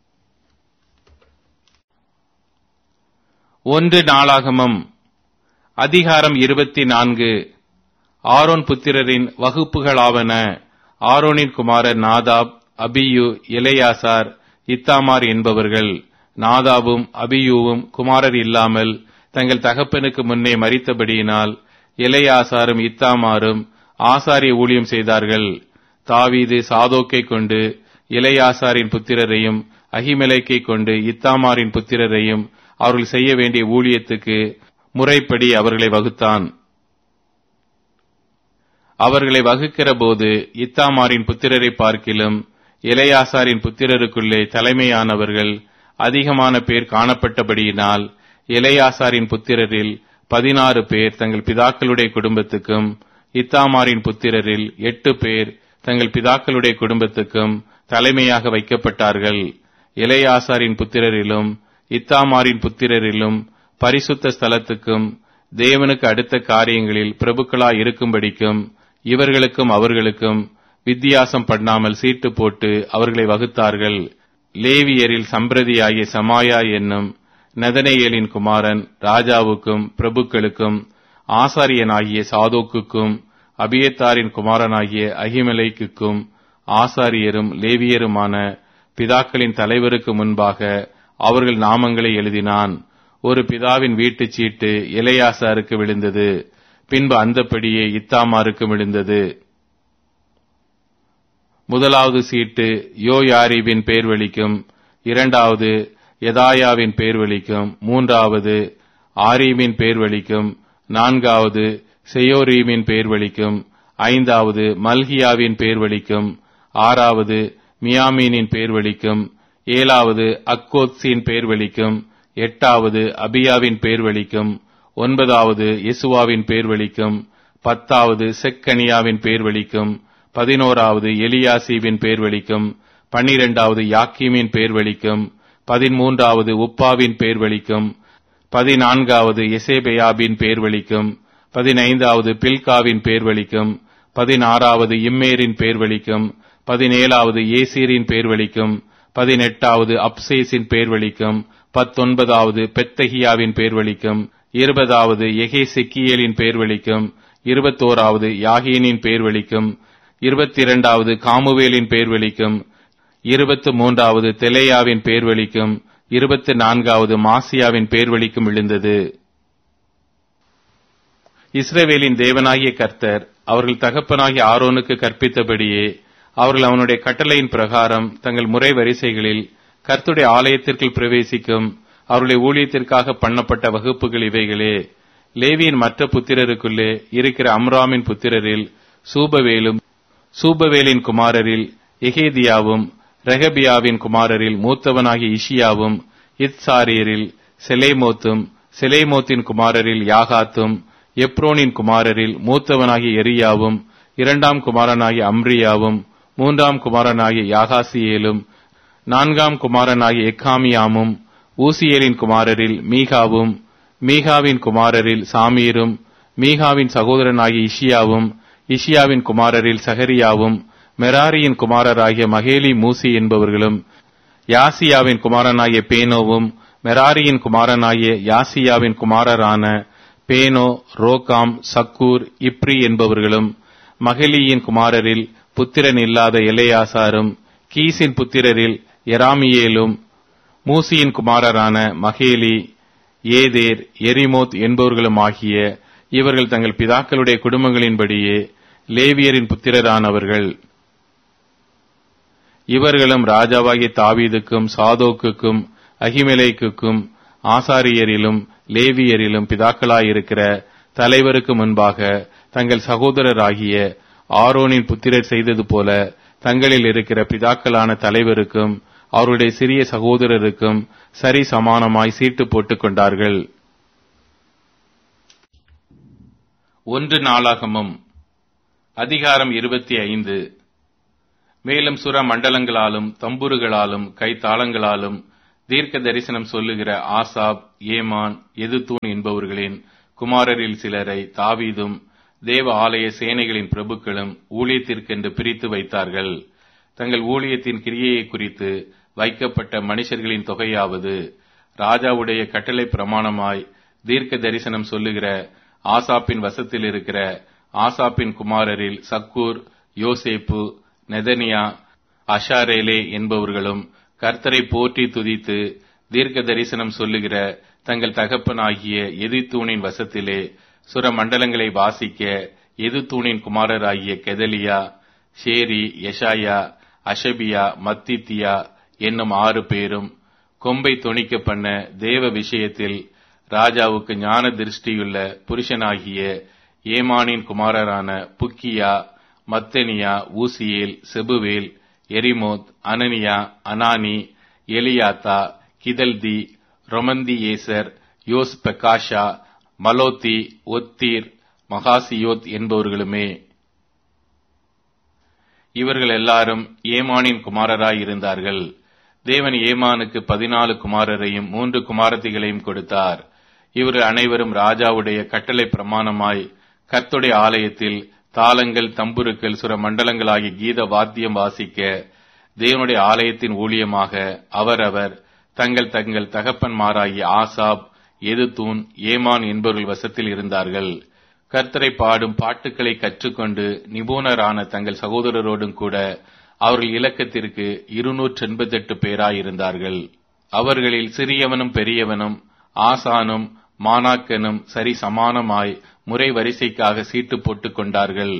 Speaker 1: ஒன்று நாளாகமம் அதிகாரம் இருபத்தி நான்கு. ஆரோன் புத்திரரின் வகுப்புகளாவன. ஆரோனின் குமாரர் நாதாப், அபியூ, எலெயாசார், இத்தாமார் என்பவர்கள். நாதாபும் அபியூவும் குமாரர் இல்லாமல் தங்கள் தகப்பனுக்கு முன்னே மரித்தபடியினால் எலெயாசாரும் இத்தாமாரும் ஆசாரிய ஊழியம் செய்தார்கள். தாவீது சாதோக்கை கொண்டு எலெயாசாரின் புத்திரரையும் அகிமெலேக்கை கொண்டு இத்தாமாரின் புத்திரரையும் அவர்கள் செய்ய வேண்டிய ஊழியத்துக்கு முறைப்படி அவர்களை வகுத்தான். அவர்களை வகுக்கிற போது இத்தாமாரின் புத்திரரை பார்க்கிலும் எலெயாசாரின் புத்திரருக்குள்ளே தலைமையானவர்கள் அதிகமான பேர் காணப்பட்டபடியினால் எலெயாசாரின் புத்திரரில் பதினாறு பேர் தங்கள் பிதாக்களுடைய குடும்பத்துக்கும், இத்தாமாரின் புத்திரரில் எட்டு பேர் தங்கள் பிதாக்களுடைய குடும்பத்துக்கும் தலைமையாக வைக்கப்பட்டார்கள். எலெயாசாரின் புத்திரரிலும் இத்தாமாரின் புத்திரரிலும் பரிசுத்த ஸ்தலத்துக்கும் தேவனுக்கு அடுத்த காரியங்களில் பிரபுக்களாய் இருக்கும்படிக்கும் இவர்களுக்கும் அவர்களுக்கும் வித்தியாசம் பண்ணாமல் சீட்டு போட்டு அவர்களை வகுத்தார்கள். லேவியரில் சம்பிரதியாகிய சமாயா என்னும் நெதனேயேலின் குமாரன் ராஜாவுக்கும் பிரபுக்களுக்கும், ஆசாரியனாகிய சாதோக்குக்கும் அபியத்தாரின் குமாரனாகிய அகிமெலேக்குக்கும் ஆசாரியரும் லேவியருமான பிதாக்களின் தலைவருக்கு முன்பாக அவர்கள் நாமங்களை எழுதினான். ஒரு பிதாவின் வீட்டுச் சீட்டு எலெயாசாருக்கு விழுந்தது. பின்பு அந்தப்படியே இத்தாமாருக்கு விழுந்தது. முதலாவது சீட்டு யோயாரிபின் பேர் வழிக்கும், இரண்டாவது யதாயாவின் பேர் வழிக்கும், மூன்றாவது ஆரீமின் பேர் வழிக்கும், நான்காவது செயோரீமின் பேர் வழிக்கும், ஐந்தாவது மல்கியாவின் பேர் வழிக்கும், ஆறாவது மியாமீனின் பேர் வழிக்கும், ஏழாவது அக்கோத்சின் பேர் வழிக்கும், எட்டாவது அபியாவின் பேர் வழிக்கும், ஒன்பதாவது யெசுவாவின் பேர் வழிக்கும், பத்தாவது செக்கனியாவின் பேர் வழிக்கும், பதினோராவது எலியாசிவின் பேர் வழிக்கும், பன்னிரண்டாவது யாக்கீமின் பேர் வழிக்கும், பதிமூன்றாவது உப்பாவின் பேர் வழிக்கும், பதினான்காவது எசேபெயாபின் பேர் வழிக்கும், பதினைந்தாவது பில்காவின் பேர் வழிக்கும், பதினாறாவது இம்மேரின் பேர் வழிக்கும், பதினேழாவது ஏசீரின் பேர் வழிக்கும், பதினெட்டாவது அப்சேசின் பேர் வழிக்கும், பத்தொன்பதாவது பெத்தகியாவின் பேர் வழிக்கும், இருபதாவது எகேசெக்கியேலின் பேர் வழிக்கும், இருபத்தோராவது யாகீனின் பேர் வழிக்கும், இருபத்தி இரண்டாவது காமுவேலின் பேர் வழிக்கும், இருபத்து மூன்றாவது தெலேயாவின் பேர் வழிக்கும், இருபத்தி நான்காவது மாசியாவின் பேர் வழிக்கும் விழுந்தது. இஸ்ரவேலின் தேவனாகிய கர்த்தர் அவர்கள் தகப்பனாகிய ஆரோனுக்கு கற்பித்தபடியே அவர்கள் அவனுடைய கட்டளையின் பிரகாரம் தங்கள் முறை வரிசைகளில் கர்த்தருடைய ஆலயத்திற்குள் பிரவேசிக்கும் அவருடைய ஊழியத்திற்காக பண்ணப்பட்ட வகுப்புகள் இவைகளே. லேவியின் மற்ற புத்திரருக்குள்ளே இருக்கிற அம்ராமின் புத்திரரில் சூபவேலும், சூபவேலின் குமாரரில் எகேதியாவும், ரெகபியாவின் குமாரரில் மூத்தவனாகிய இஷியாவும், இத்சாரியரில் செலேமோத்தும், செலேமோத்தின் குமாரரில் யாகாத்தும், எப்ரோனின் குமாரரில் மூத்தவனாகிய எரியாவும், இரண்டாம் குமாரனாகிய அம்ரியாவும், மூன்றாம் குமாரனாகிய யாகாசியேலும், நான்காம் குமாரனாகிய எக்காமியாமும், ஊசியேலின் குமாரரில் மீகாவும், மீகாவின் குமாரரில் சாமீரும், மீகாவின் சகோதரனாகிய இஷியாவும், இஷியாவின் குமாரரில் சகரியாவும், மெராரியின் குமாரராகிய மகேலி மூசி என்பவர்களும், யாசியாவின் குமாரனாகிய பேனோவும், மெராரியின் குமாரனாகிய யாசியாவின் குமாரரான பேனோ, ரோகாம், சக்கூர், இப்ரி என்பவர்களும், மகலியின் குமாரரில் புத்திரன் இல்லாத எலெயாசாரும், கீசின் புத்திரரில் எராமியேலும், மூசியின் குமாரரான மகேலி, ஏதேர், எரிமோத் என்பவர்களும் ஆகிய இவர்கள் தங்கள் பிதாக்களுடைய குடும்பங்களின்படியே லேவியரின் புத்திரரானவர்கள். இவர்களும் ராஜாவாகிய தாவீதுக்கும் சாதோக்குக்கும் அகிமெலேக்குக்கும் ஆசாரியரிலும் லேவியரிலும் பிதாக்களாயிருக்கிற தலைவருக்கு முன்பாக தங்கள் சகோதரராகிய ஆரோனின் புத்திரர் செய்தது போல தங்களில் இருக்கிற பிதாக்களான தலைவருக்கும் அவருடைய சிறிய சகோதரருக்கும் சரி சமானமாய் சீட்டு போட்டுக் கொண்டார்கள். ஒன்று நாளாகமம் அதிகாரம் இருபத்தி ஐந்து. மேலும் சுர மண்டலங்களாலும் தம்புருகளாலும் கைத்தாளங்களாலும் தீர்க்க தரிசனம் சொல்லுகிற ஆசாப், ஏமான், எதுத்தூன் என்பவர்களின் குமாரரில் சிலரை தாவீதும் தேவ ஆலய சேனைகளின் பிரபுக்களும் ஊழியத்திற்கென்று பிரித்து வைத்தார்கள். தங்கள் ஊழியத்தின் கிரியையை குறித்து வைக்கப்பட்ட மனுஷர்களின் தொகையாவது, ராஜாவுடைய கட்டளை பிரமாணமாய் தீர்க்க தரிசனம் சொல்லுகிற ஆசாப்பின் வசத்தில் இருக்கிற ஆசாப்பின் குமாரரில் சக்கூர், யோசேப்பு, நெதனியா, அஷாரேலே என்பவர்களும் கர்த்தரை போற்றி துதித்து தீர்க்க தரிசனம் சொல்லுகிற தங்கள் தகப்பனாகிய எதுத்தூனின் வசத்திலே சுர மண்டலங்களை வாசிக்க எதுத்தூனின் குமாரராகிய கெதலியா, ஷேரி, யெஷாயா, அஷபியா, மத்தித்தியா என்னும் ஆறு பேரும் கொம்பை தொனிக்க பண்ண தேவ விஷயத்தில் ராஜாவுக்கு ஞான திருஷ்டியுள்ள புருஷனாகிய ஏமானின் குமாரரான புக்கியா, மத்தனியா, ஊசியேல், செபுவேல், எரிமோத், அனனியா, அனானி, எலியாத்தா, கிதல்தி, ரொமந்தியேசர், யோஸ் பெக்காஷா, மலோத்தி, ஒத்தீர், மகாசியோத் என்பவர்களுமே. இவர்கள் எல்லாரும் ஏமானின் குமாரராய் இருந்தார்கள். தேவன் ஏமானுக்கு பதினாலு குமாரரையும் மூன்று குமாரத்திகளையும் கொடுத்தார். இவர்கள் அனைவரும் ராஜாவுடைய கட்டளை பிரமாணமாய் கர்த்தருடைய ஆலயத்தில் தாளங்கள், தம்புருக்கள், சுர மண்டலங்களாகிய கீத வாத்தியம் வாசிக்க தேவனுடைய ஆலயத்தின் ஊழியமாக அவரவர் தங்கள் தங்கள் தகப்பன்மாராகிய ஆசாப், எதுத்தூன், ஏமான் என்பவர்கள் வசத்தில் இருந்தார்கள். கர்த்தரை பாடும் பாட்டுக்களை கற்றுக்கொண்டு நிபுணரான தங்கள் சகோதரரோடும் கூட அவர்கள் இலக்கத்திற்கு இருநூற்று எண்பத்தி எட்டு பேராயிருந்தார்கள். அவர்களில் சிறியவனும் பெரியவனும் ஆசானும் மானாக்கனும் சரி சமானமாய் முறை வரிசைக்காக சீட்டு போட்டுக் கொண்டார்கள்.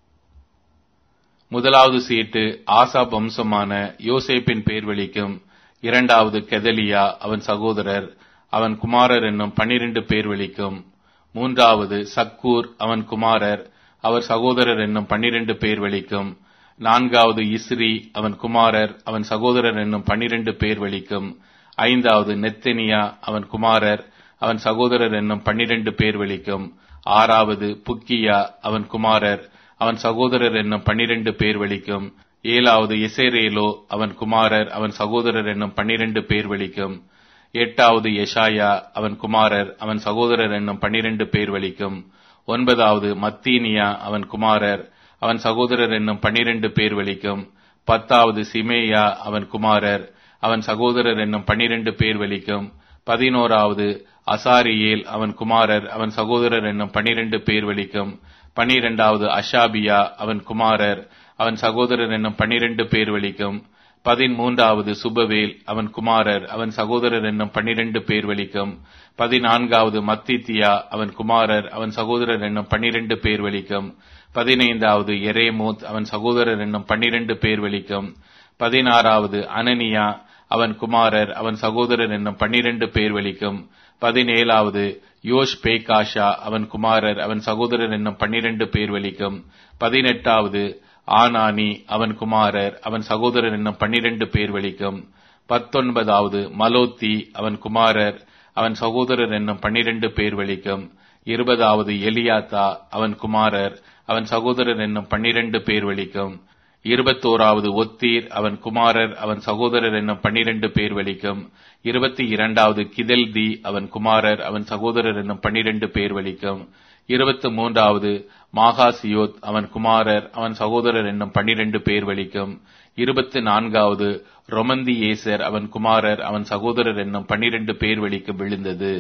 Speaker 1: முதலாவது சீட்டு ஆசாப் வம்சமான யோசேப்பின் பேர் வெளிக்கும். இரண்டாவது கெதலியா, அவன் சகோதரர், அவன் குமாரர் என்னும் பன்னிரண்டு பேர் வெளிக்கும். மூன்றாவது சக்கூர், அவன் குமாரர், அவர் சகோதரர் என்னும் பன்னிரண்டு பேர் வெளிக்கும். நான்காவது இஸ்ரி, அவன் குமாரர், அவன் சகோதரர் என்னும் பன்னிரண்டு பேர் வெளிக்கும். ஐந்தாவது நெத்தனியா, அவன் குமாரர், அவன் சகோதரர் என்னும் பன்னிரண்டு பேர் வெளிக்கும். ஆறாவது புக்கியா, அவன் குமாரர், அவன் சகோதரர் என்னும் பன்னிரண்டு பேர் வெளிக்கும். ஏழாவது எசேரேலோ, அவன் குமாரர், அவன் சகோதரர் என்னும் பன்னிரண்டு பேர் வெளிக்கும். எட்டாவது யெஷாயா, அவன் குமாரர், அவன் சகோதரர் என்னும் பன்னிரண்டு பேர் வெளிக்கும். ஒன்பதாவது மத்தீனியா, அவன் குமாரர், அவன் சகோதரர் என்னும் பன்னிரண்டு பேர் வெளிக்கும். பத்தாவது சிமேயா, அவன் குமாரர், அவன் சகோதரர் என்னும் பன்னிரண்டு பேர் வெளிக்கும். பதினோராவது அசாரியேல், அவன் குமாரர், அவன் சகோதரர் என்னும் பன்னிரண்டு பேர் வெளிக்கும். பனிரெண்டாவது அஷாபியா, அவன் குமாரர், அவன் சகோதரர் என்னும் பன்னிரண்டு பேர் வெளிக்கும். பதிமூன்றாவது சுபவேல், அவன் குமாரர், அவன் சகோதரர் என்னும் பன்னிரண்டு பேர் வெளிக்கும். பதினான்காவது மத்தித்தியா, அவன் குமாரர், அவன் சகோதரர் என்னும் பன்னிரண்டு பேர் வெளிக்கும். பதினைந்தாவது எரேமோத், அவன் சகோதரர் என்னும் பன்னிரண்டு பேர் வெளிக்கும். பதினாறாவது அனனியா, அவன் குமாரர், அவன் சகோதரர் என்னும் பன்னிரண்டு பேர் வெளிக்கும். பதினேழாவது யோஷ் பேகாஷா, அவன் குமாரர், அவன் சகோதரர் என்னும் பன்னிரண்டு பேர் வெளிக்கும். பதினெட்டாவது ஆனானி, அவன் குமாரர், அவன் சகோதரர் என்னும் பன்னிரண்டு பேர் வெளிக்கும். பத்தொன்பதாவது மலோத்தி, அவன் குமாரர், அவன் சகோதரர் என்னும் பன்னிரண்டு பேர் வெளிக்கும். இருபதாவது எலியாத்தா, அவன் குமாரர், அவன் சகோதரர் என்னும் பன்னிரண்டு பேர் வெளிக்கும். இருபத்தோராவது ஒத்தீர், அவன் குமாரர், அவன் சகோதரர் என்னும் பன்னிரண்டு பேர் வெளிக்கும். இருபத்தி இரண்டாவது கிதல்தி, அவன் குமாரர், அவன் சகோதரர் என்னும் பன்னிரண்டு பேர் வெளிக்கும். இருபத்தி மூன்றாவது மாகாசியோத், அவன் குமாரர், அவன் சகோதரர் என்னும் பன்னிரண்டு பேர் வெளிக்கும். இருபத்தி நான்காவது ரொமந்தியேசர், அவன் குமாரர், அவன் சகோதரர் என்னும் பன்னிரண்டு பேர் வெளிக்கும் விழுந்தது.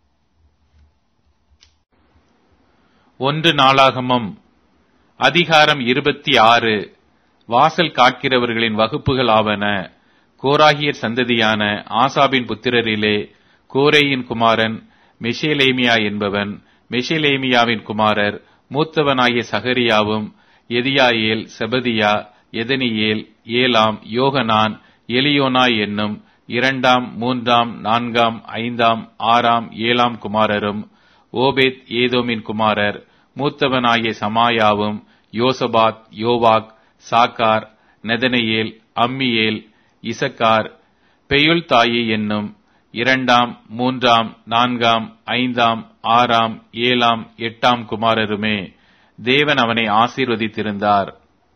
Speaker 2: ஒன்று நாளாகமம் அதிகாரம் இருபத்தி ஆறு. வாசல் காக்கிறவர்களின் வகுப்புகள் ஆவன. கோராகியர் சந்ததியான ஆசாபின் புத்திரரிலே கோரேயின் குமாரன் மெஷேலேமியா என்பவன். மெஷேலேமியாவின் குமாரர் மூத்தவனாகிய சகரியாவும், எதியாயேல், செபதியா, எதனியேல், ஏலாம், யோகனான், எலியோனாய் என்னும் இரண்டாம், மூன்றாம், நான்காம், ஐந்தாம், ஆறாம், ஏழாம் குமாரரும். ஓபேத் ஏதோமின் குமாரர் மூத்தவனாகிய சமாயாவும், யோசபாத், யோவாக், சாக்கார், நெதனையேல், அம்மியேல், இசக்கார், பெயுள்தாயி என்னும்
Speaker 1: இரண்டாம், மூன்றாம், நான்காம், ஐந்தாம், ஆறாம், ஏழாம், எட்டாம் குமாரருமே. தேவன் அவனை ஆசீர்வதித்திருந்தார்.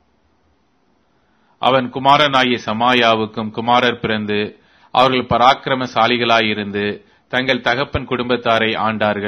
Speaker 1: அவன் குமாரனாகிய சமாயாவுக்கும் குமாரர் பிறந்து அவர்கள் பராக்கிரமசாலிகளாயிருந்து தங்கள் தகப்பன் குடும்பத்தாரை ஆண்டார்கள்.